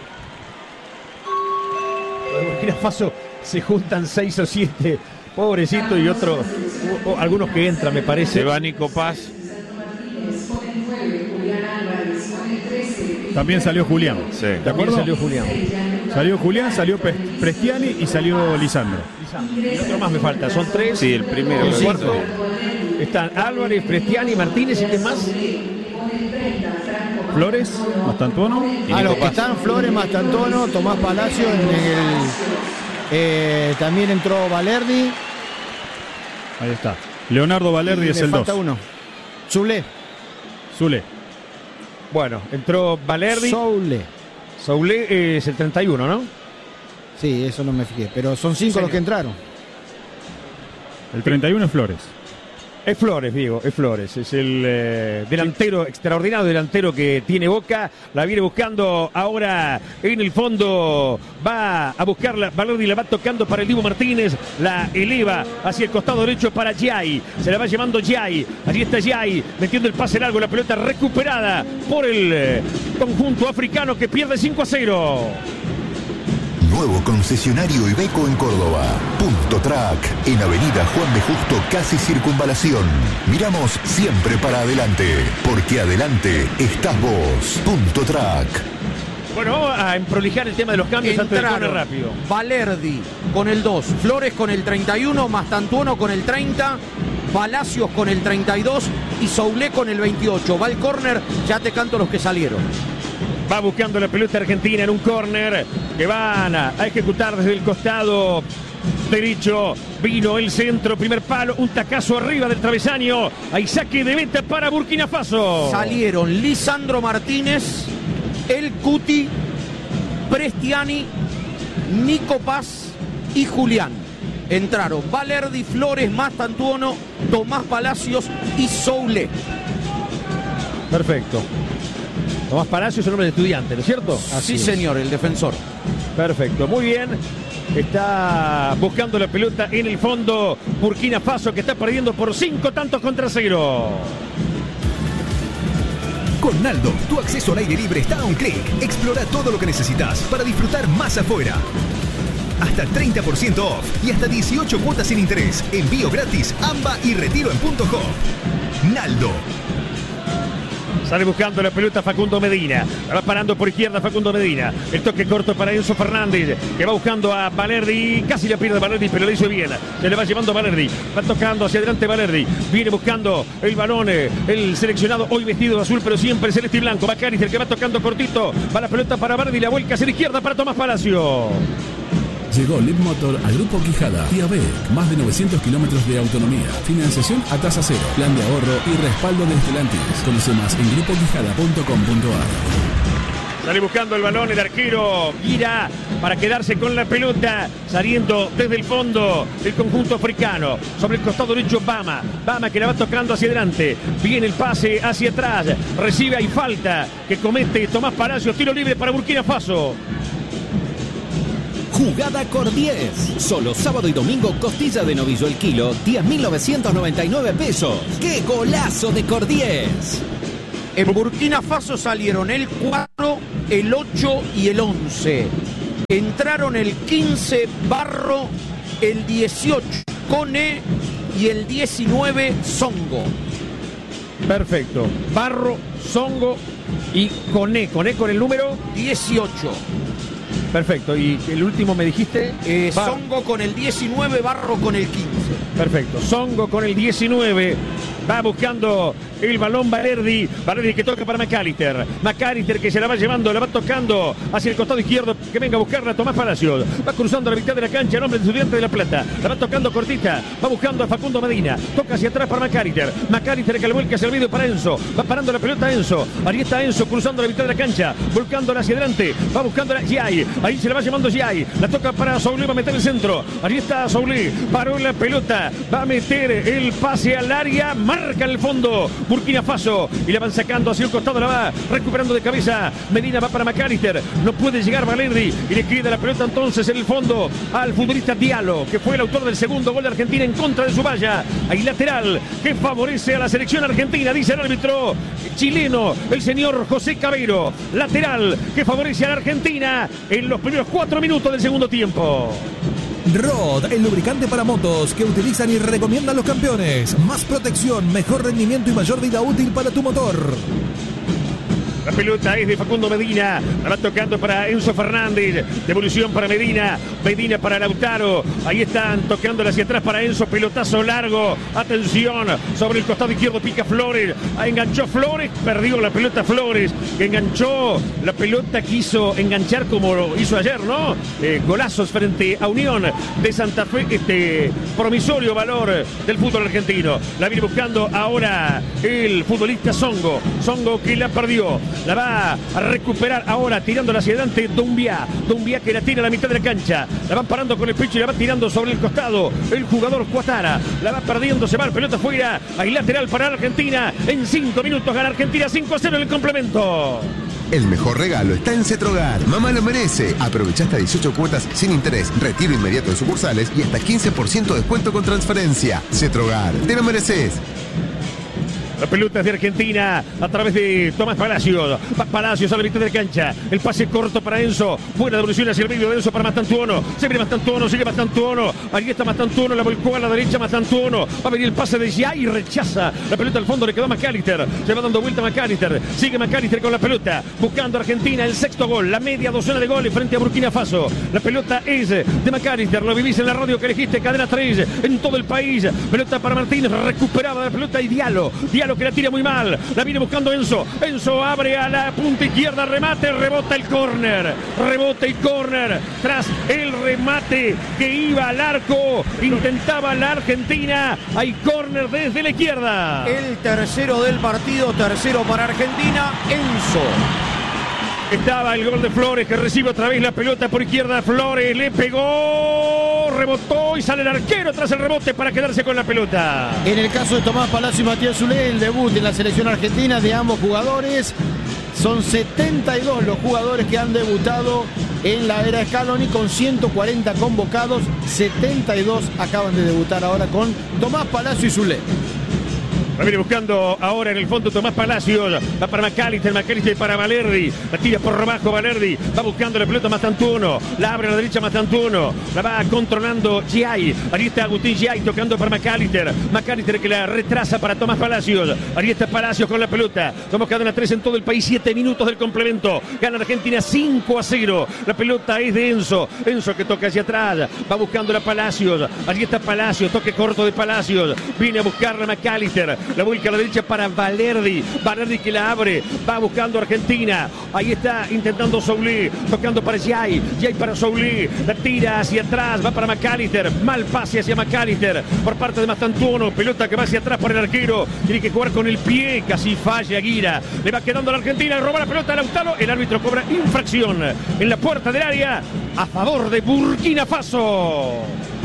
En Burkina Faso se juntan 6 o 7, pobrecito, y otros, algunos que entran, me parece. Se va Nico Paz. También salió Julián. Sí. ¿De acuerdo? Salió Julián. Salió Julián, salió Prestiani y salió Lisandro. Y otro más me falta, son 3. Sí, el primero. El cuarto. Están Álvarez, Prestiani, Martínez y ¿qué más? Flores, Mastantuono. Los que están Flores, Mastantuono, Tomás Palacio, también entró Valerdi. Ahí está. Leonardo Valerdi es el 2. Falta uno. Zule. Bueno, entró Valerdi. Soule es el 31, ¿no? Sí, eso no me fijé, pero son 5 los que entraron. El 31 es Flores. Es Flores, Diego, es Flores. Es el delantero, extraordinario delantero que tiene Boca. La viene buscando ahora en el fondo. Va a buscarla. Valerdi la va tocando para el Dibu Martínez. La eleva hacia el costado derecho para Giai. Se la va llevando Giai. Allí está Giai metiendo el pase largo. La pelota recuperada por el conjunto africano que pierde 5-0. Nuevo concesionario Iveco en Córdoba. Punto Track, en Avenida Juan de Justo, casi Circunvalación. Miramos siempre para adelante, porque adelante estás vos. Punto Track. Bueno, vamos a prolijar el tema de los cambios antes de correr rápido. Valerdi con el 2, Flores con el 31, Mastantuono con el 30, Palacios con el 32 y Soule con el 28. Va el córner, ya te canto los que salieron. Va buscando la pelota argentina en un córner que van a ejecutar desde el costado derecho. Vino el centro, primer palo, un tacazo arriba del travesaño. Hay saque de meta para Burkina Faso. Salieron Lisandro Martínez, El Cuti, Prestiani, Nico Paz y Julián. Entraron Valerdi, Flores, Mastantuono, Tomás Palacios y Soule. Perfecto. Tomás Palacios es el nombre de estudiante, ¿no es cierto? Así sí, señor, el defensor. Perfecto, muy bien. Está buscando la pelota en el fondo Burkina Faso, que está perdiendo por 5-0. Con Naldo, tu acceso al aire libre está a un clic. Explora todo lo que necesitas para disfrutar más afuera. Hasta 30% off y hasta 18 cuotas sin interés. Envío gratis, AMBA y retiro en Punto Hop. Naldo. Sale buscando la pelota Facundo Medina. Va parando por izquierda Facundo Medina. El toque corto para Enzo Fernández, que va buscando a Valerdi. Casi la pierde Valerdi, pero lo hizo bien. Se le va llevando a Valerdi. Va tocando hacia adelante Valerdi. Viene buscando el balón. El seleccionado hoy vestido de azul, pero siempre celeste y blanco. McAllister, que va tocando cortito. Va la pelota para Valerdi. La vuelca hacia la izquierda para Tomás Palacio. Llegó Lead Motor al Grupo Quijada y ABEC. Más de 900 kilómetros de autonomía. Financiación a tasa cero. Plan de ahorro y respaldo de Stellantis. Conoce más en grupoquijada.com.ar. Sale buscando el balón el arquero Gira para quedarse con la pelota, saliendo desde el fondo el conjunto africano. Sobre el costado derecho Bama que la va tocando hacia adelante. Viene el pase hacia atrás. Recibe, hay falta que comete Tomás Palacios. Tiro libre para Burkina Faso. Jugada Cor 10. Solo sábado y domingo costilla de novillo el kilo, 10.999 pesos. ¡Qué golazo de Cor 10! En Burkina Faso salieron el 4, el 8 y el 11. Entraron el 15 Barro, el 18 Cone y el 19 Songo. Perfecto. Barro, Songo y Cone. Cone con el número 18. Perfecto. ¿Y el último me dijiste? Songo con el 19, Barro con el 15. Perfecto. Songo con el 19. Va buscando el balón Valerdi que toca para McAllister que se la va llevando, la va tocando hacia el costado izquierdo, que venga a buscarla Tomás Palacios, va cruzando la mitad de la cancha el hombre de Estudiantes de La Plata, la va tocando cortita, va buscando a Facundo Medina, toca hacia atrás para McAllister que le vuelca hacia el medio para Enzo, va parando la pelota Enzo, ahí está Enzo cruzando la mitad de la cancha, volcándola hacia adelante, va buscando a Giai, ahí se la va llevando Giai, la toca para Soulé, va a meter el centro, ahí está Soulé, paró la pelota, va a meter el pase al área, marca en el fondo Burkina Faso y la van sacando hacia el costado, la va recuperando de cabeza. Medina va para McAllister, no puede llegar Valerdi y le queda la pelota entonces en el fondo al futbolista Diallo, que fue el autor del segundo gol de Argentina en contra de su valla. Hay lateral que favorece a la selección argentina, dice el árbitro chileno, el señor José Cabero. Lateral que favorece a la Argentina en los primeros 4 minutos del segundo tiempo. Rod, el lubricante para motos que utilizan y recomiendan los campeones. Más protección, mejor rendimiento y mayor vida útil para tu motor. La pelota es de Facundo Medina, la va tocando para Enzo Fernández, devolución para Medina para Lautaro, ahí están tocándola hacia atrás para Enzo, pelotazo largo, atención, sobre el costado izquierdo pica Flores, enganchó Flores, perdió la pelota Flores, que enganchó la pelota, quiso enganchar como lo hizo ayer, ¿no? Golazos frente a Unión de Santa Fe, promisorio valor del fútbol argentino, la viene buscando ahora el futbolista Songo que la perdió. La va a recuperar ahora, tirándola hacia adelante Doumbia que la tira a la mitad de la cancha, la van parando con el pecho y la va tirando sobre el costado el jugador Cuatara, la va perdiendo, se va la pelota afuera, hay lateral para la Argentina, en 5 minutos gana Argentina 5-0 en el complemento. El mejor regalo está en Cetrogar. Mamá lo merece. Aprovecha hasta 18 cuotas sin interés, retiro inmediato en sucursales y hasta 15% de descuento con transferencia. Cetrogar, te lo mereces. La pelota es de Argentina a través de Tomás Palacios. Va Palacios a la mitad de la cancha. El pase corto para Enzo. Buena devolución hacia el medio de Enzo para Mastantuono. Se viene Mastantuono, sigue Mastantuono. Ahí está Mastantuono, la volcó a la derecha Mastantuono. Va a venir el pase de Giai y rechaza. La pelota al fondo le quedó a McAllister. Se va dando vuelta McAllister. Sigue McAllister con la pelota. Buscando a Argentina el sexto gol. La media docena de goles frente a Burkina Faso. La pelota es de McAllister. Lo vivís en la radio que elegiste. Cadena 3 en todo el país. Pelota para Martínez. Recuperaba la pelota y Diallo que la tira muy mal, la viene buscando Enzo abre a la punta izquierda, remate, rebota el córner, tras el remate que iba al arco, intentaba la Argentina, hay córner desde la izquierda. El tercero del partido, tercero para Argentina, Enzo. Estaba el gol de Flores, que recibe otra vez la pelota por izquierda. Flores le pegó, rebotó y sale el arquero tras el rebote para quedarse con la pelota. En el caso de Tomás Palacio y Matías Soulé, el debut en la selección argentina de ambos jugadores. Son 72 los jugadores que han debutado en la era Scaloni, con 140 convocados. 72 acaban de debutar ahora con Tomás Palacio y Soulé. La viene buscando ahora en el fondo Tomás Palacios. Va para McAllister para Valerdi. La tira por abajo Valerdi. Va buscando la pelota Mastantuono. La abre a la derecha Mastantuono. La va controlando Giai. Ahí está Agustín Giai tocando para McAllister que la retrasa para Tomás Palacios. Ahí está Palacios con la pelota. Somos cadena 3 en todo el país. 7 minutos del complemento. Gana Argentina 5-0. La pelota es de Enzo que toca hacia atrás. Va buscando a Palacios. Allí está Palacios. Toque corto de Palacios. Viene a buscarla McAllister. La vuelca a la derecha para Valerdi. Valerdi que la abre. Va buscando Argentina. Ahí está intentando Soulé. Tocando para Jay. Jay para Soulé. La tira hacia atrás. Va para McAllister. Mal pase hacia McAllister. Por parte de Mastantuono. Pelota que va hacia atrás para el arquero. Tiene que jugar con el pie. Casi falla Guira. Le va quedando a la Argentina. Roba la pelota a Lautaro. El árbitro cobra infracción en la puerta del área a favor de Burkina Faso.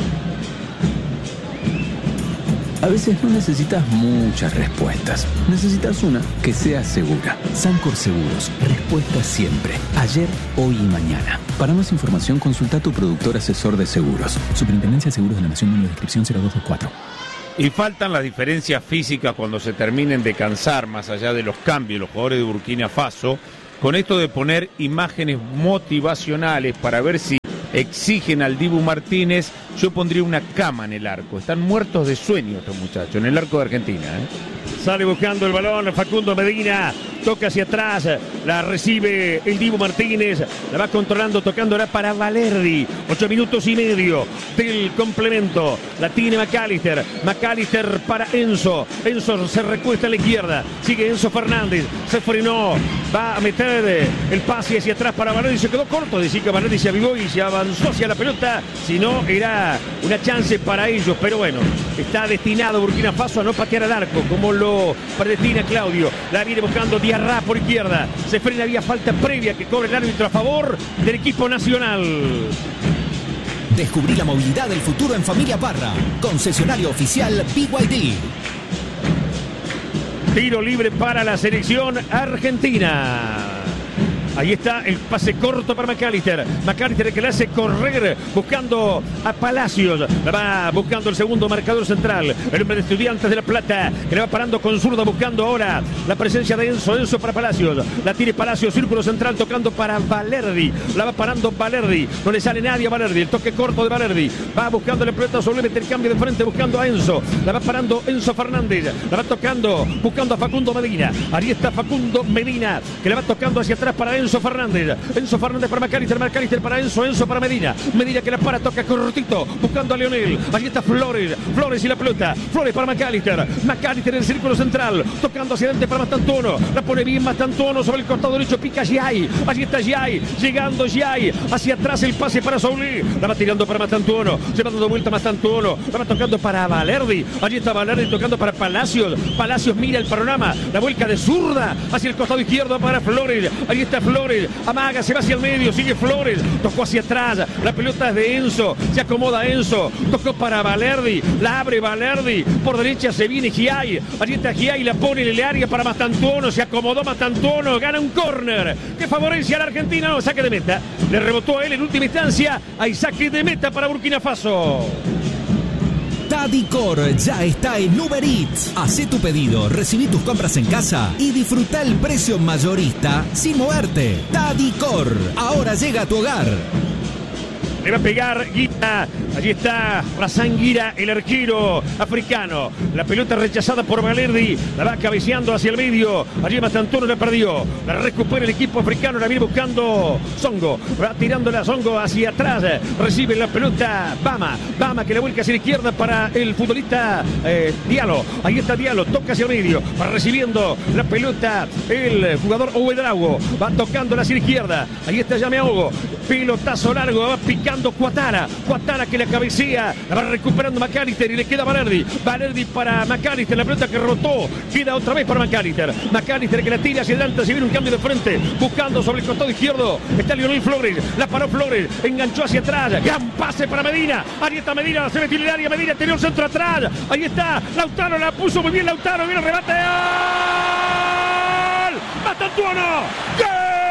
A veces no necesitas muchas respuestas. Necesitas una que sea segura. Sancor Seguros. Respuesta siempre. Ayer, hoy y mañana. Para más información, consulta a tu productor asesor de seguros. Superintendencia de Seguros de la Nación, número de inscripción 0224. Y faltan las diferencias físicas cuando se terminen de cansar, más allá de los cambios, los jugadores de Burkina Faso, con esto de poner imágenes motivacionales para ver si exigen al Dibu Martínez. Yo pondría una cama en el arco. Están muertos de sueño estos muchachos, en el arco de Argentina. Sale buscando el balón Facundo Medina. Toca hacia atrás. La recibe el Dibu Martínez. La va controlando, tocándola para Valerdi. 8 minutos y medio del complemento. La tiene McAllister. McAllister para Enzo. Enzo se recuesta a la izquierda. Sigue Enzo Fernández. Se frenó. Va a meter el pase hacia atrás para Valerdi. Se quedó corto. Decía que Valerdi se avivó y se avanzó hacia la pelota. Si no, era una chance para ellos. Pero bueno, está destinado Burkina Faso a no patear al arco, como lo predestina Claudio. La viene buscando Diarra por izquierda. Se frena, había falta previa que cobra el árbitro a favor del equipo nacional. Descubrí la movilidad del futuro en Familia Parra. Concesionario oficial BYD. Tiro libre para la selección argentina. Ahí está el pase corto para McAllister. McAllister que le hace correr buscando a Palacios. La va buscando el segundo marcador central. El hombre de Estudiantes de La Plata que le va parando con zurda buscando ahora la presencia de Enzo. Enzo para Palacios. La tiene Palacios, círculo central tocando para Valerdi. La va parando Valerdi. No le sale nadie a Valerdi. El toque corto de Valerdi. Va buscando la pelota sobre el cambio de frente buscando a Enzo. La va parando Enzo Fernández. La va tocando buscando a Facundo Medina. Ahí está Facundo Medina que le va tocando hacia atrás para Enzo Fernández. Enzo Fernández para McAllister. McAllister para Enzo. Enzo para Medina. Medina que la para, toca cortito buscando a Leonel. Allí está Flores. Flores y la pelota. Flores para McAllister. McAllister en el círculo central. Tocando hacia adelante para Mastantuono. La pone bien Mastantuono sobre el costado derecho. Pica Jay. Allí está Jay. Llegando Jay. Hacia atrás el pase para Soulé. La va tirando para Mastantuono. Se va dando vuelta Mastantuono. La va tocando para Valerdi. Allí está Valerdi tocando para Palacios. Palacios mira el panorama. La vuelca de zurda hacia el costado izquierdo para Flores. Allí está Flores. Amaga, se va hacia el medio. Sigue Flores. Tocó hacia atrás. La pelota es de Enzo. Se acomoda Enzo. Tocó para Valerdi. La abre Valerdi. Por derecha se viene Giai. Allí está Giai. La pone en el área para Mastantuono. Se acomodó Mastantuono. Gana un córner que favorece a la Argentina. No, saque de meta. Le rebotó a él en última instancia. Hay saque de meta para Burkina Faso. Tadicor ya está en Uber Eats. Hacé tu pedido, recibí tus compras en casa y disfruta el precio mayorista sin moverte. Tadicor, ahora llega a tu hogar. Le va a pegar Guira. Allí está Razán Guira, el arquero africano. La pelota rechazada por Valerdi. La va cabeceando hacia el medio. Allí Mastantuono la perdió. La recupera el equipo africano. La viene buscando Songo. Va tirando la Songo hacia atrás. Recibe la pelota Bama. Bama que la vuelca hacia la izquierda para el futbolista Diallo. Ahí está Diallo. Toca hacia el medio. Va recibiendo la pelota el jugador Ouedraogo. Va tocando hacia la izquierda. Ahí está Yameogo. Pelotazo largo. Va picando Cuatara. Cuatara que la cabecea. La va recuperando McAllister y le queda Valerdi. Valerdi para McAllister. La pelota que rotó. Queda otra vez para McAllister. McAllister que la tira hacia adelante. Se viene un cambio de frente. Buscando sobre el costado izquierdo. Está Leonel Flores. La paró Flores. Enganchó hacia atrás. Gran pase para Medina. Ahí está Medina. Se metió en el área. Medina tenía un centro atrás. Ahí está. Lautaro la puso muy bien. Lautaro. Viene el remate. ¡Gol! ¡Mastantuono! ¡Gol!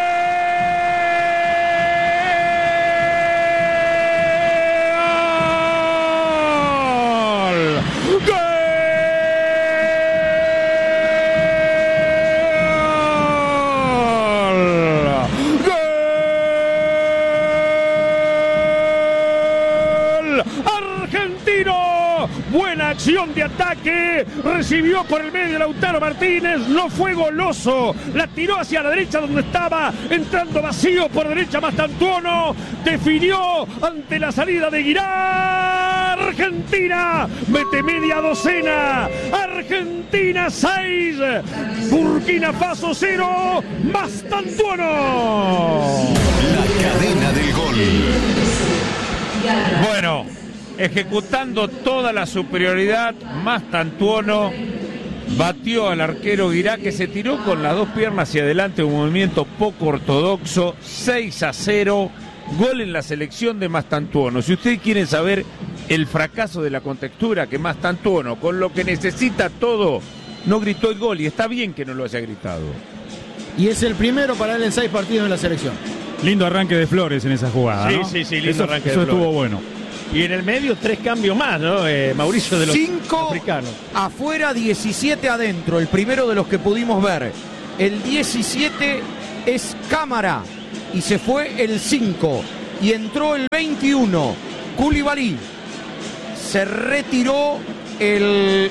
Buena acción de ataque, recibió por el medio Lautaro Martínez, no fue goloso, la tiró hacia la derecha donde estaba, entrando vacío por derecha Mastantuono, definió ante la salida de Girard. Argentina mete media docena. Argentina 6, Burkina Faso 0, Mastantuono. La cadena del gol. Bueno, ejecutando toda la superioridad, Mastantuono batió al arquero Guirá, que se tiró con las dos piernas hacia adelante, un movimiento poco ortodoxo. 6-0, gol en la selección de Mastantuono. Si ustedes quieren saber el fracaso de la contextura, que Mastantuono, con lo que necesita todo, no gritó el gol, y está bien que no lo haya gritado. Y es el primero para él en 6 partidos en la selección. Lindo arranque de Flores en esa jugada, ¿no? Sí, lindo arranque de Eso Flores. estuvo bueno. Y en el medio 3 cambios más, ¿no? Mauricio, de los 5 africanos. afuera, 17 adentro. El primero de los que pudimos ver. El 17 es Cámara y se fue el 5. Y entró el 21, Koulibaly. Se retiró el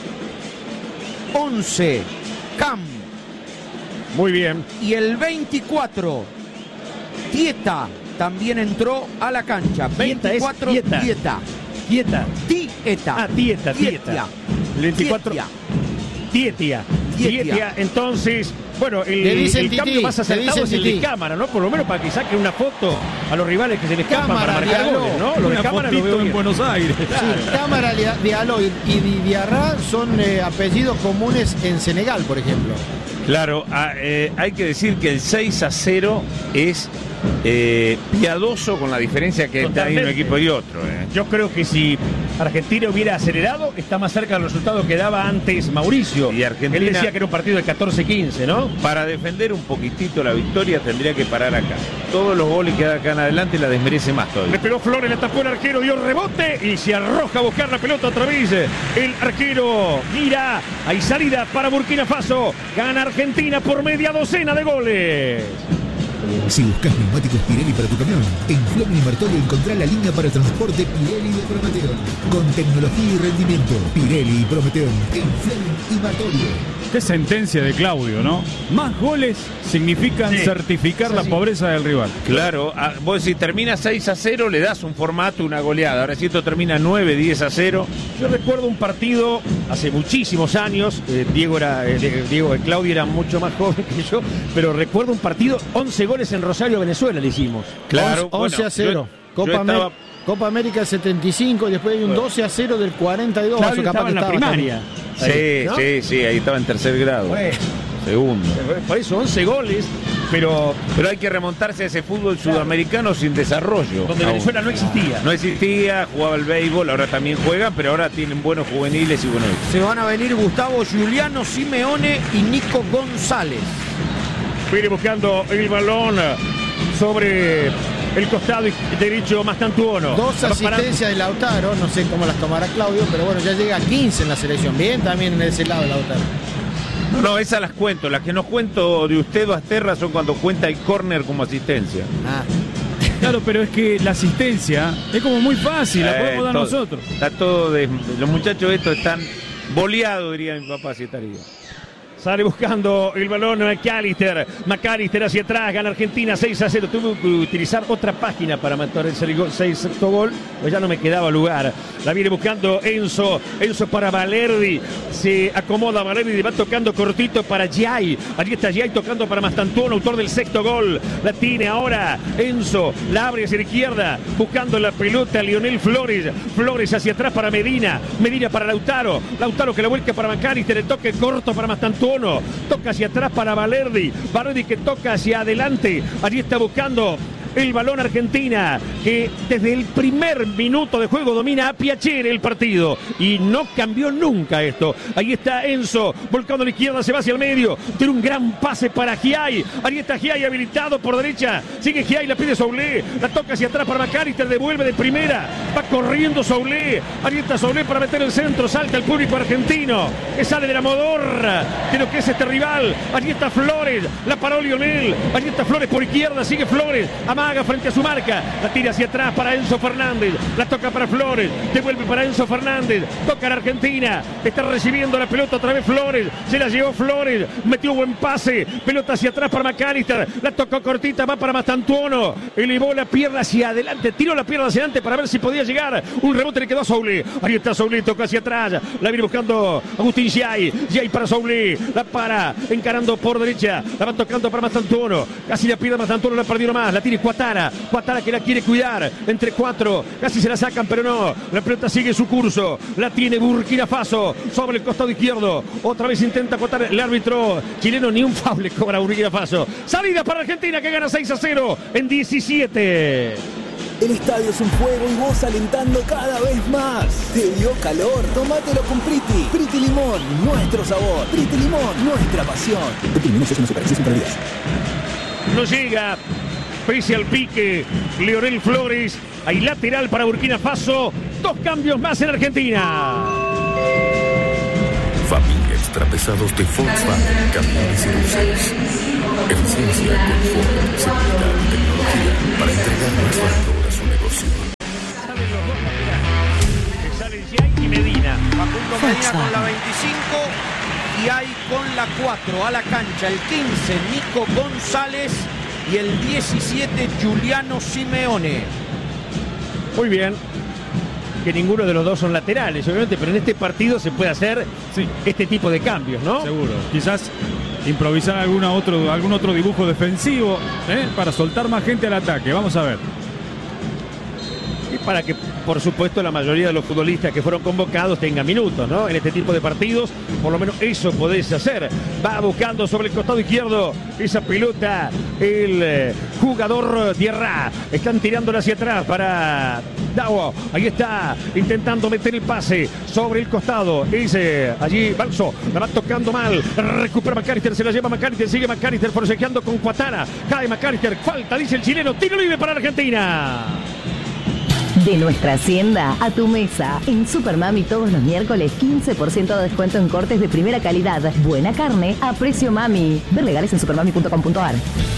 11, Cam. Muy bien. Y el 24, Tieta, también entró a la cancha. 24, Tieta. Tieta. Tieta. Tieta. Tieta. El 24. Tietia. Entonces, bueno, el cambio más acertado es el de Cámara, ¿no? Por lo menos para que saquen una foto a los rivales que se les escapan para marcar goles, ¿no? Lo de Cámara lo veo en Buenos Aires. Sí, Cámara, Diallo y Diarra son apellidos comunes en Senegal, por ejemplo. Claro, hay que decir que el 6-0 es piadoso, con la diferencia que está ahí un equipo y otro. Yo creo que si Argentina hubiera acelerado, está más cerca del resultado que daba antes Mauricio. Y Argentina, él decía que era un partido de 14-15, ¿no? Para defender un poquitito la victoria tendría que parar acá. Todos los goles que da acá en adelante la desmerece más todavía. Le pegó Flores, le tapó el arquero, dio rebote y se arroja a buscar la pelota otra vez. El arquero Guira. Hay salida para Burkina Faso. Gana Argentina por media docena de goles. Si buscas neumáticos Pirelli para tu camión, en Fleming y Martolio encontrá la línea para transporte Pirelli de Prometeon. Con tecnología y rendimiento, Pirelli y Prometeon en Fleming y Martolio. Qué sentencia de Claudio, ¿no? Más goles significan certificar la pobreza del rival. Claro, vos si termina 6-0 le das un formato, una goleada. Ahora si esto termina 9-10-0. Yo recuerdo un partido hace muchísimos años. Claudio era mucho más joven que yo, pero recuerdo un partido, 11 goles en Rosario, Venezuela le hicimos. Claro, 11-0. Copa América 75 y después hay un 12-0 del 42. Claudio estaba en la primaria. Sí, ahí estaba en tercer grado. Segundo. Por eso 11 goles, pero hay que remontarse a ese fútbol sudamericano sin desarrollo. Donde Venezuela no existía. No existía, jugaba el béisbol, ahora también juegan, pero ahora tienen buenos juveniles y buenos. Se van a venir Gustavo Giuliano, Simeone y Nico González. Viene buscando el balón sobre el costado derecho Mastantuono. 2 asistencias de Lautaro, no sé cómo las tomará Claudio, pero bueno, ya llega a 15 en la selección. Bien también en ese lado de Lautaro. No, esas las cuento. Las que no cuento de usted o Asterra son cuando cuenta el córner como asistencia. Claro, pero es que la asistencia es como muy fácil, la podemos dar nosotros. Está todo los muchachos estos están boleados, diría mi papá, si estaría. Sale buscando el balón McAllister hacia atrás, gana Argentina 6-0. Tuve que utilizar otra página para matar el sexto gol, pues ya no me quedaba lugar. La viene buscando Enzo para Valerdi. Se acomoda Valerdi, le va tocando cortito para Giai. Allí está Giai tocando para Mastantuono, autor del sexto gol. La tiene ahora Enzo, la abre hacia la izquierda, buscando la pelota Lionel Flores. Flores hacia atrás para Medina para Lautaro que la vuelca para McAllister, el toque corto para Mastantuono. Toca hacia atrás para Valerdi que toca hacia adelante. Allí está buscando el balón Argentina, que desde el primer minuto de juego domina a Piacere el partido y no cambió nunca esto. Ahí está Enzo volcando a la izquierda, se va hacia el medio, tiene un gran pase para Giai. Ahí está Giai habilitado por derecha, sigue Giai, la pide Soulé, la toca hacia atrás para McAllister, devuelve de primera, va corriendo Soulé. Ahí está Soulé para meter el centro, salta el público argentino que sale de la modorra de lo que es este rival. Allí está Flores, la paró Lionel, allí está Flores por izquierda, sigue Flores, Amar amaga frente a su marca, la tira hacia atrás para Enzo Fernández, la toca para Flores, devuelve para Enzo Fernández, toca la Argentina, está recibiendo la pelota otra vez Flores, se la llevó Flores, metió buen pase, pelota hacia atrás para McAllister, la tocó cortita, va para Mastantuono, elevó la pierna hacia adelante, tiró la pierna hacia adelante para ver si podía llegar, un rebote le quedó a Soule, ahí está Soule, toca hacia atrás, la viene buscando Agustín Giai para Soule, la para, encarando por derecha, la va tocando para Mastantuono, casi la pierde Mastantuono, la perdió nomás, la tiene Cuatara que la quiere cuidar, entre 4, casi se la sacan, pero no, la pelota sigue su curso, la tiene Burkina Faso, sobre el costado izquierdo, otra vez intenta acotar el árbitro chileno, ni un foul le cobra Burkina Faso, salida para Argentina que gana 6-0 en 17. El estadio es un juego y vos alentando cada vez más. ¿Te dio calor? Tómatelo con Priti. Priti Limón, nuestro sabor. Priti Limón, nuestra pasión. Priti Limón es una superficie sin bebidas. No llega, pese al pique, Leonel Flores. Hay lateral para Burkina Faso. 2 cambios más en Argentina. Familia Extrapesados de Volkswagen, camiones y buses. Eficiencia, confort, seguridad y tecnología para entregar más valor a su negocio. Salen Giai y Medina. Facundo Medina con la 25 y hay con la 4 a la cancha. El 15, Nico González y el 17, Giuliano Simeone. Muy bien. Que ninguno de los dos son laterales, obviamente, pero en este partido se puede hacer este tipo de cambios, ¿no? Seguro. Quizás improvisar algún otro dibujo defensivo para soltar más gente al ataque. Vamos a ver. Y para que, por supuesto, la mayoría de los futbolistas que fueron convocados tengan minutos, ¿no? En este tipo de partidos, por lo menos eso podés hacer. Va buscando sobre el costado izquierdo esa pelota el jugador Diarra. Están tirándola hacia atrás para Dawo. Ahí está, intentando meter el pase sobre el costado. Dice allí Balso, la va tocando mal. Recupera McAllister, se la lleva McAllister, sigue McAllister forcejeando con Cuatara. Cae McAllister, falta, dice el chileno. Tiro libre para Argentina. De nuestra hacienda a tu mesa. En Supermami todos los miércoles 15% de descuento en cortes de primera calidad. Buena carne a precio mami. Ver legales en supermami.com.ar.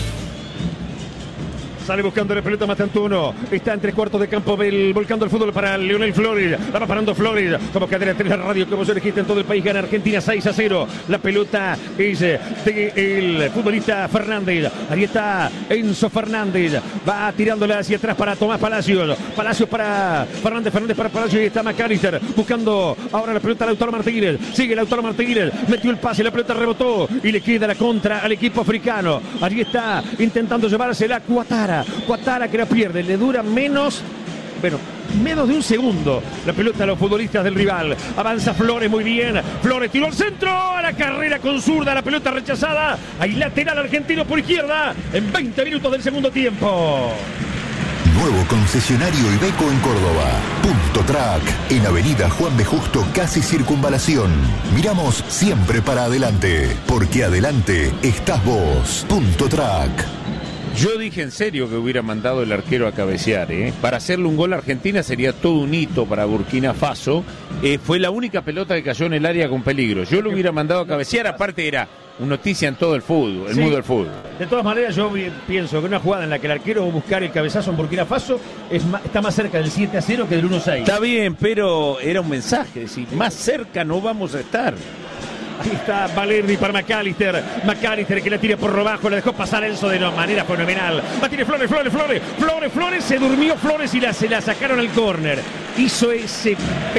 Sale buscando la pelota Mastantuono. Está en 3/4 de campo volcando el fútbol para Leonel Flores. La va parando Flores. Como cadena 3 la radio, como se registra en todo el país, gana Argentina 6-0. La pelota es del futbolista Fernández. Ahí está Enzo Fernández. Va tirándola hacia atrás para Tomás Palacios. Palacios para Fernández. Fernández para Palacios. Y está McAllister buscando ahora la pelota a Lautaro Martínez. Sigue Lautaro Martínez. Metió el pase. La pelota rebotó. Y le queda la contra al equipo africano. Allí está intentando llevársela Cuatara. Cuatara que la pierde, le dura menos de un segundo la pelota a los futbolistas del rival. Avanza Flores muy bien. Flores tiró al centro, a la carrera con zurda, la pelota rechazada. Hay lateral argentino por izquierda en 20 minutos del segundo tiempo. Nuevo concesionario Iveco en Córdoba. Punto Track, en Avenida Juan B. Justo, casi Circunvalación. Miramos siempre para adelante, porque adelante estás vos. Punto Track. Yo dije en serio que hubiera mandado el arquero a cabecear, ¿eh? Para hacerle un gol a Argentina sería todo un hito para Burkina Faso. Fue la única pelota que cayó en el área con peligro. Yo lo hubiera mandado a cabecear, aparte era una noticia en todo el fútbol, el mundo del fútbol. De todas maneras, yo pienso que una jugada en la que el arquero va a buscar el cabezazo en Burkina Faso está más cerca del 7-0 que del 1-6. Está bien, pero era un mensaje, es decir, más cerca no vamos a estar. Ahí está Valerdi para McAllister. McAllister que la tira por robajo. La dejó pasar Enzo de una manera fenomenal. Va a tirar Flores. Se durmió Flores y se la sacaron al córner. Hizo esa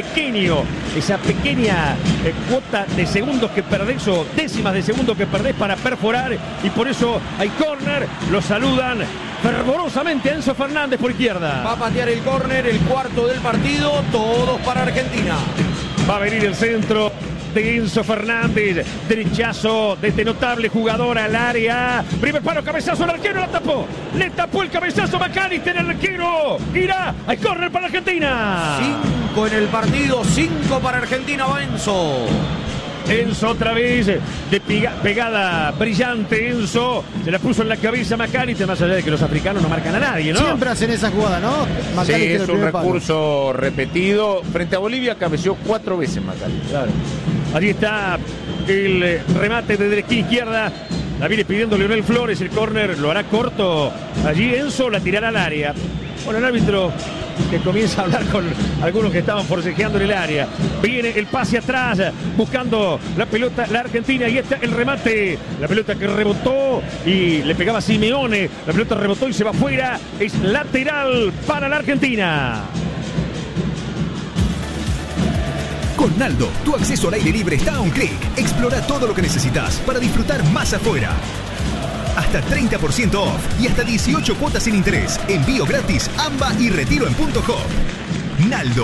pequeña cuota de segundos que perdés o décimas de segundos que perdés para perforar. Y por eso hay córner. Lo saludan fervorosamente a Enzo Fernández por izquierda. Va a patear el córner, el cuarto del partido. Todos para Argentina. Va a venir el centro de Enzo Fernández, derechazo de este notable jugador al área. Primer palo, cabezazo, el arquero le tapó el cabezazo McAllister, el arquero irá al córner para Argentina. 5 en el partido, 5 para Argentina, va Enzo. Enzo otra vez, de pegada brillante. Enzo se la puso en la cabeza McAllister, más allá de que los africanos no marcan a nadie, ¿no? Siempre hacen esa jugada, ¿no? Sí, es un recurso repetido. Frente a Bolivia cabeció 4 veces McAllister. Claro. Allí está el remate desde la esquina izquierda La viene pidiendo Leonel Flores. El córner lo hará corto. Allí Enzo la tirará al área. Bueno, el árbitro que comienza a hablar con algunos que estaban forcejeando en el área. Viene el pase atrás, buscando la pelota, la Argentina, y está el remate. La pelota que rebotó y le pegaba a Simeone. La pelota rebotó y se va afuera. Es lateral para la Argentina. Con Naldo, tu acceso al aire libre está a un clic. Explora todo lo que necesitas para disfrutar más afuera. Hasta 30% off y hasta 18 cuotas sin interés. Envío gratis, AMBA y retiro en Punto Hop. Naldo.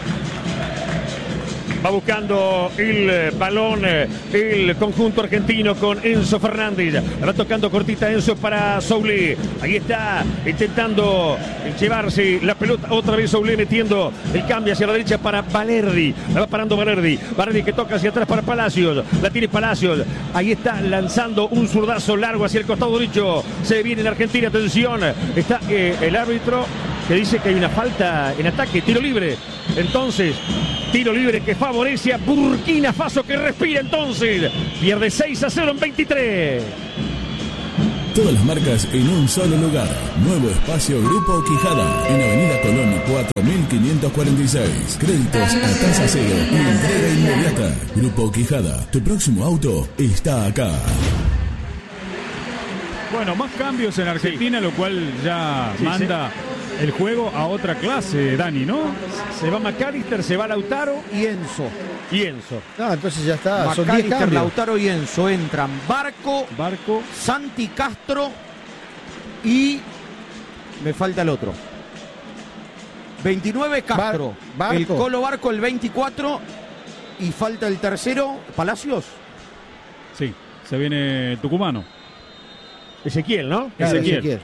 Va buscando el balón el conjunto argentino con Enzo Fernández. Va tocando cortita Enzo para Soulé. Ahí está intentando llevarse la pelota. Otra vez Soulé metiendo el cambio hacia la derecha para Valerdi. La va parando Valerdi. Valerdi que toca hacia atrás para Palacios. La tiene Palacios. Ahí está lanzando un zurdazo largo hacia el costado derecho. Se viene en Argentina. Atención. Está el árbitro que dice que hay una falta en ataque. Tiro libre. Entonces, tiro libre que favorece a Burkina Faso, que respira entonces. Pierde 6-0 en 23. Todas las marcas en un solo lugar. Nuevo espacio Grupo Quijada. En Avenida Colón 4546. Créditos a tasa cero y entrega inmediata. Grupo Quijada. Tu próximo auto está acá. Bueno, más cambios en Argentina, lo cual ya manda el juego a otra clase, Dani, ¿no? Se va McAllister, se va Lautaro y Enzo. Entonces ya está. Son 10 McAllister, cambios. Lautaro y Enzo. Entran Barco, Santi Castro y me falta el otro. 29 Castro. Barco. El Colo Barco el 24 y falta el tercero, Palacios. Sí, se viene tucumano. Ezequiel, ¿no? Claro, Ezequiel.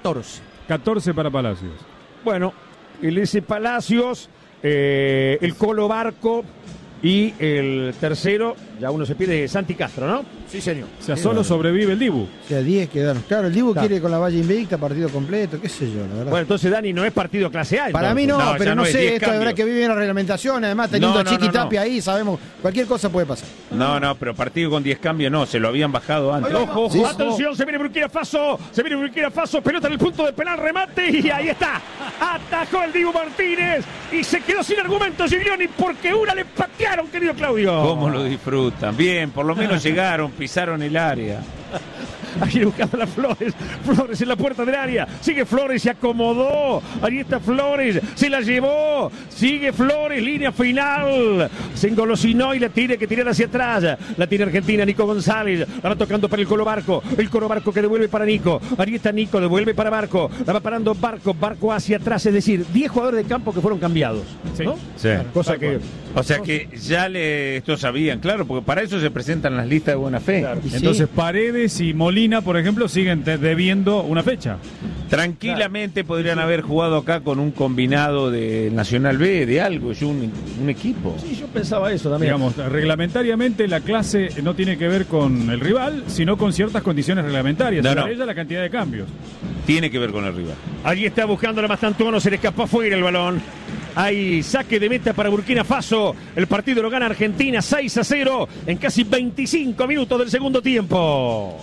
14 para Palacios. Bueno, el S. Palacios, el Colo Barco y el tercero, ya uno se pide Santi Castro, ¿no? Sí, señor. O sea, solo sobrevive el Dibu. O sea, 10 quedaron. Claro, el Dibu quiere con la valla invicta, partido completo, qué sé yo, la verdad. Bueno, entonces Dani no es partido clase A. Para mí no, pero no sé, esto habrá que vivir en la reglamentación, además teniendo a Chiqui Tapia ahí, sabemos, cualquier cosa puede pasar. No, pero partido con 10 cambios no, se lo habían bajado antes. Ojo, sí, atención, se viene Burkina Faso, pelota en el punto de penal, remate y ahí está. Atajó el Dibu Martínez y se quedó sin argumentos Giglioni porque una le patearon, querido Claudio. ¿Cómo lo disfrutan? Bien, por lo menos llegaron, pisaron el área. Ahí buscando a Flores. Flores en la puerta del área. Sigue Flores, se acomodó. Ahí está Flores, se la llevó. Sigue Flores, línea final. Se engolosinó y la tiene que tirar hacia atrás. La tiene Argentina, Nico González. La va tocando para el Colo Barco. El Colo Barco que devuelve para Nico. Ahí está Nico, devuelve para Barco. La va parando Barco hacia atrás. Es decir, 10 jugadores de campo que fueron cambiados, ¿no? Sí. Cosa que... O sea que ya esto sabían, claro, porque para eso se presentan las listas de buena fe. Claro. Entonces Paredes y Molina, por ejemplo, siguen debiendo una fecha. Tranquilamente podrían haber jugado acá con un combinado de Nacional B, de algo, un equipo. Sí, yo pensaba eso también. Digamos, reglamentariamente la clase no tiene que ver con el rival, sino con ciertas condiciones reglamentarias. Entre ellas la cantidad de cambios. Tiene que ver con el rival. Allí está buscando la Mastantuono, se le escapó afuera el balón. Hay saque de meta para Burkina Faso. El partido lo gana Argentina 6-0 en casi 25 minutos del segundo tiempo.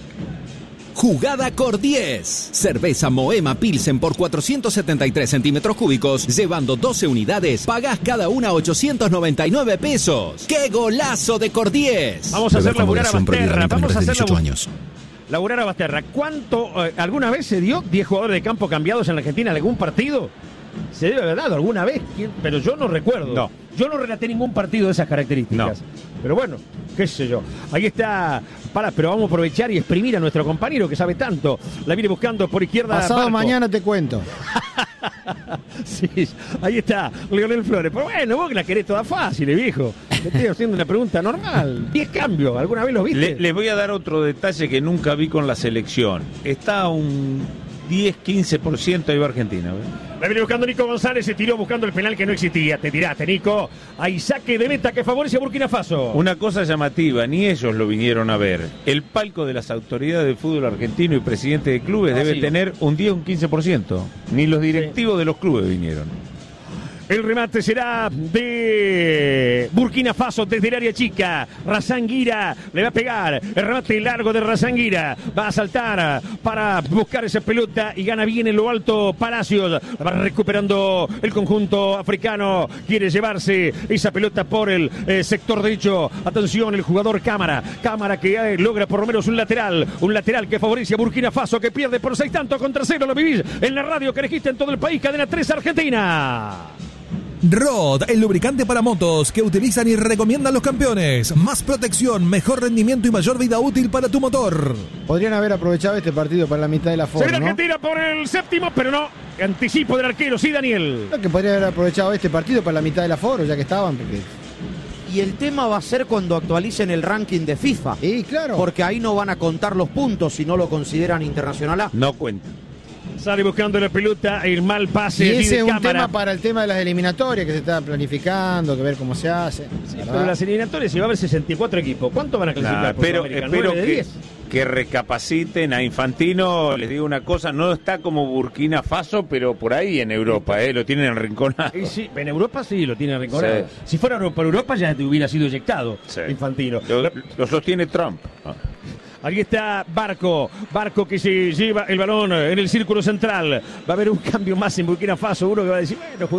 Jugada Cor 10. Cerveza Moema Pilsen por 473 centímetros cúbicos, llevando 12 unidades, pagás cada una 899 pesos. ¡Qué golazo de Cor 10! Vamos a hacer laburar a Basterra. Vamos a hacer 18 años. Laburar a Basterra. ¿Cuánto, alguna vez se dio 10 jugadores de campo cambiados en la Argentina en algún partido? ¿Se debe haber dado alguna vez? Pero yo no recuerdo. No. Yo no relaté ningún partido de esas características. No. Pero bueno, qué sé yo. Ahí está. Pero vamos a aprovechar y exprimir a nuestro compañero que sabe tanto. La viene buscando por izquierda. Pasado Barco. mañana te cuento. Sí, ahí está Leonel Flores. Pero bueno, vos que la querés toda fácil, viejo. Te estoy haciendo una pregunta normal. 10 cambios, ¿alguna vez los viste? Les voy a dar otro detalle que nunca vi con la selección. Está un 10-15% ahí va Argentina. La viene buscando Nico González, se tiró buscando el penal que no existía. Te tiraste, Nico. Hay saque de meta que favorece a Burkina Faso. Una cosa llamativa, ni ellos lo vinieron a ver. El palco de las autoridades del fútbol argentino y presidentes de clubes debe tener un 10 o un 15%. Ni los directivos de los clubes vinieron. El remate será de Burkina Faso desde el área chica. Razanguira le va a pegar. El remate largo de Razanguira. Va a saltar para buscar esa pelota y gana bien en lo alto Palacios. Va recuperando el conjunto africano. Quiere llevarse esa pelota por el sector derecho. Atención, el jugador Cámara. Cámara que logra por lo menos un lateral. Un lateral que favorece a Burkina Faso, que pierde por 6 tantos contra 0. Lo vivís en la radio que elegiste en todo el país. Cadena 3 Argentina. Rod, el lubricante para motos que utilizan y recomiendan los campeones. Más protección, mejor rendimiento y mayor vida útil para tu motor. Podrían haber aprovechado este partido para la mitad de la Se forma, viene ¿no? Argentina por el séptimo, pero no. Anticipo del arquero, sí, Daniel. Creo que podrían haber aprovechado este partido para la mitad del aforo, ya que estaban, porque... Y el tema va a ser cuando actualicen el ranking de FIFA. Sí, claro. Porque ahí no van a contar los puntos si no lo consideran internacional A. No cuenta. Sale buscando la pelota, el mal pase. Y allí ese de es un Cámara. tema para el tema de las eliminatorias que se está planificando, que ver cómo se hace. Sí, ¿verdad? pero las eliminatorias se va a haber 64 equipos. ¿Cuánto van a clasificar? Nah, por pero Sudamérica? espero 9 de 10. que recapaciten a Infantino. Les digo una cosa, no está como Burkina Faso, pero por ahí en Europa, lo tienen arrinconado. Y sí, en Europa sí lo tiene arrinconado. Sí. Si fuera por Europa ya te hubiera sido eyectado, Sí. Infantino. Lo sostiene Trump. Aquí está Barco que se lleva el balón en el círculo central. Va a haber un cambio más en Burkina Faso. Uno que va a decir, bueno,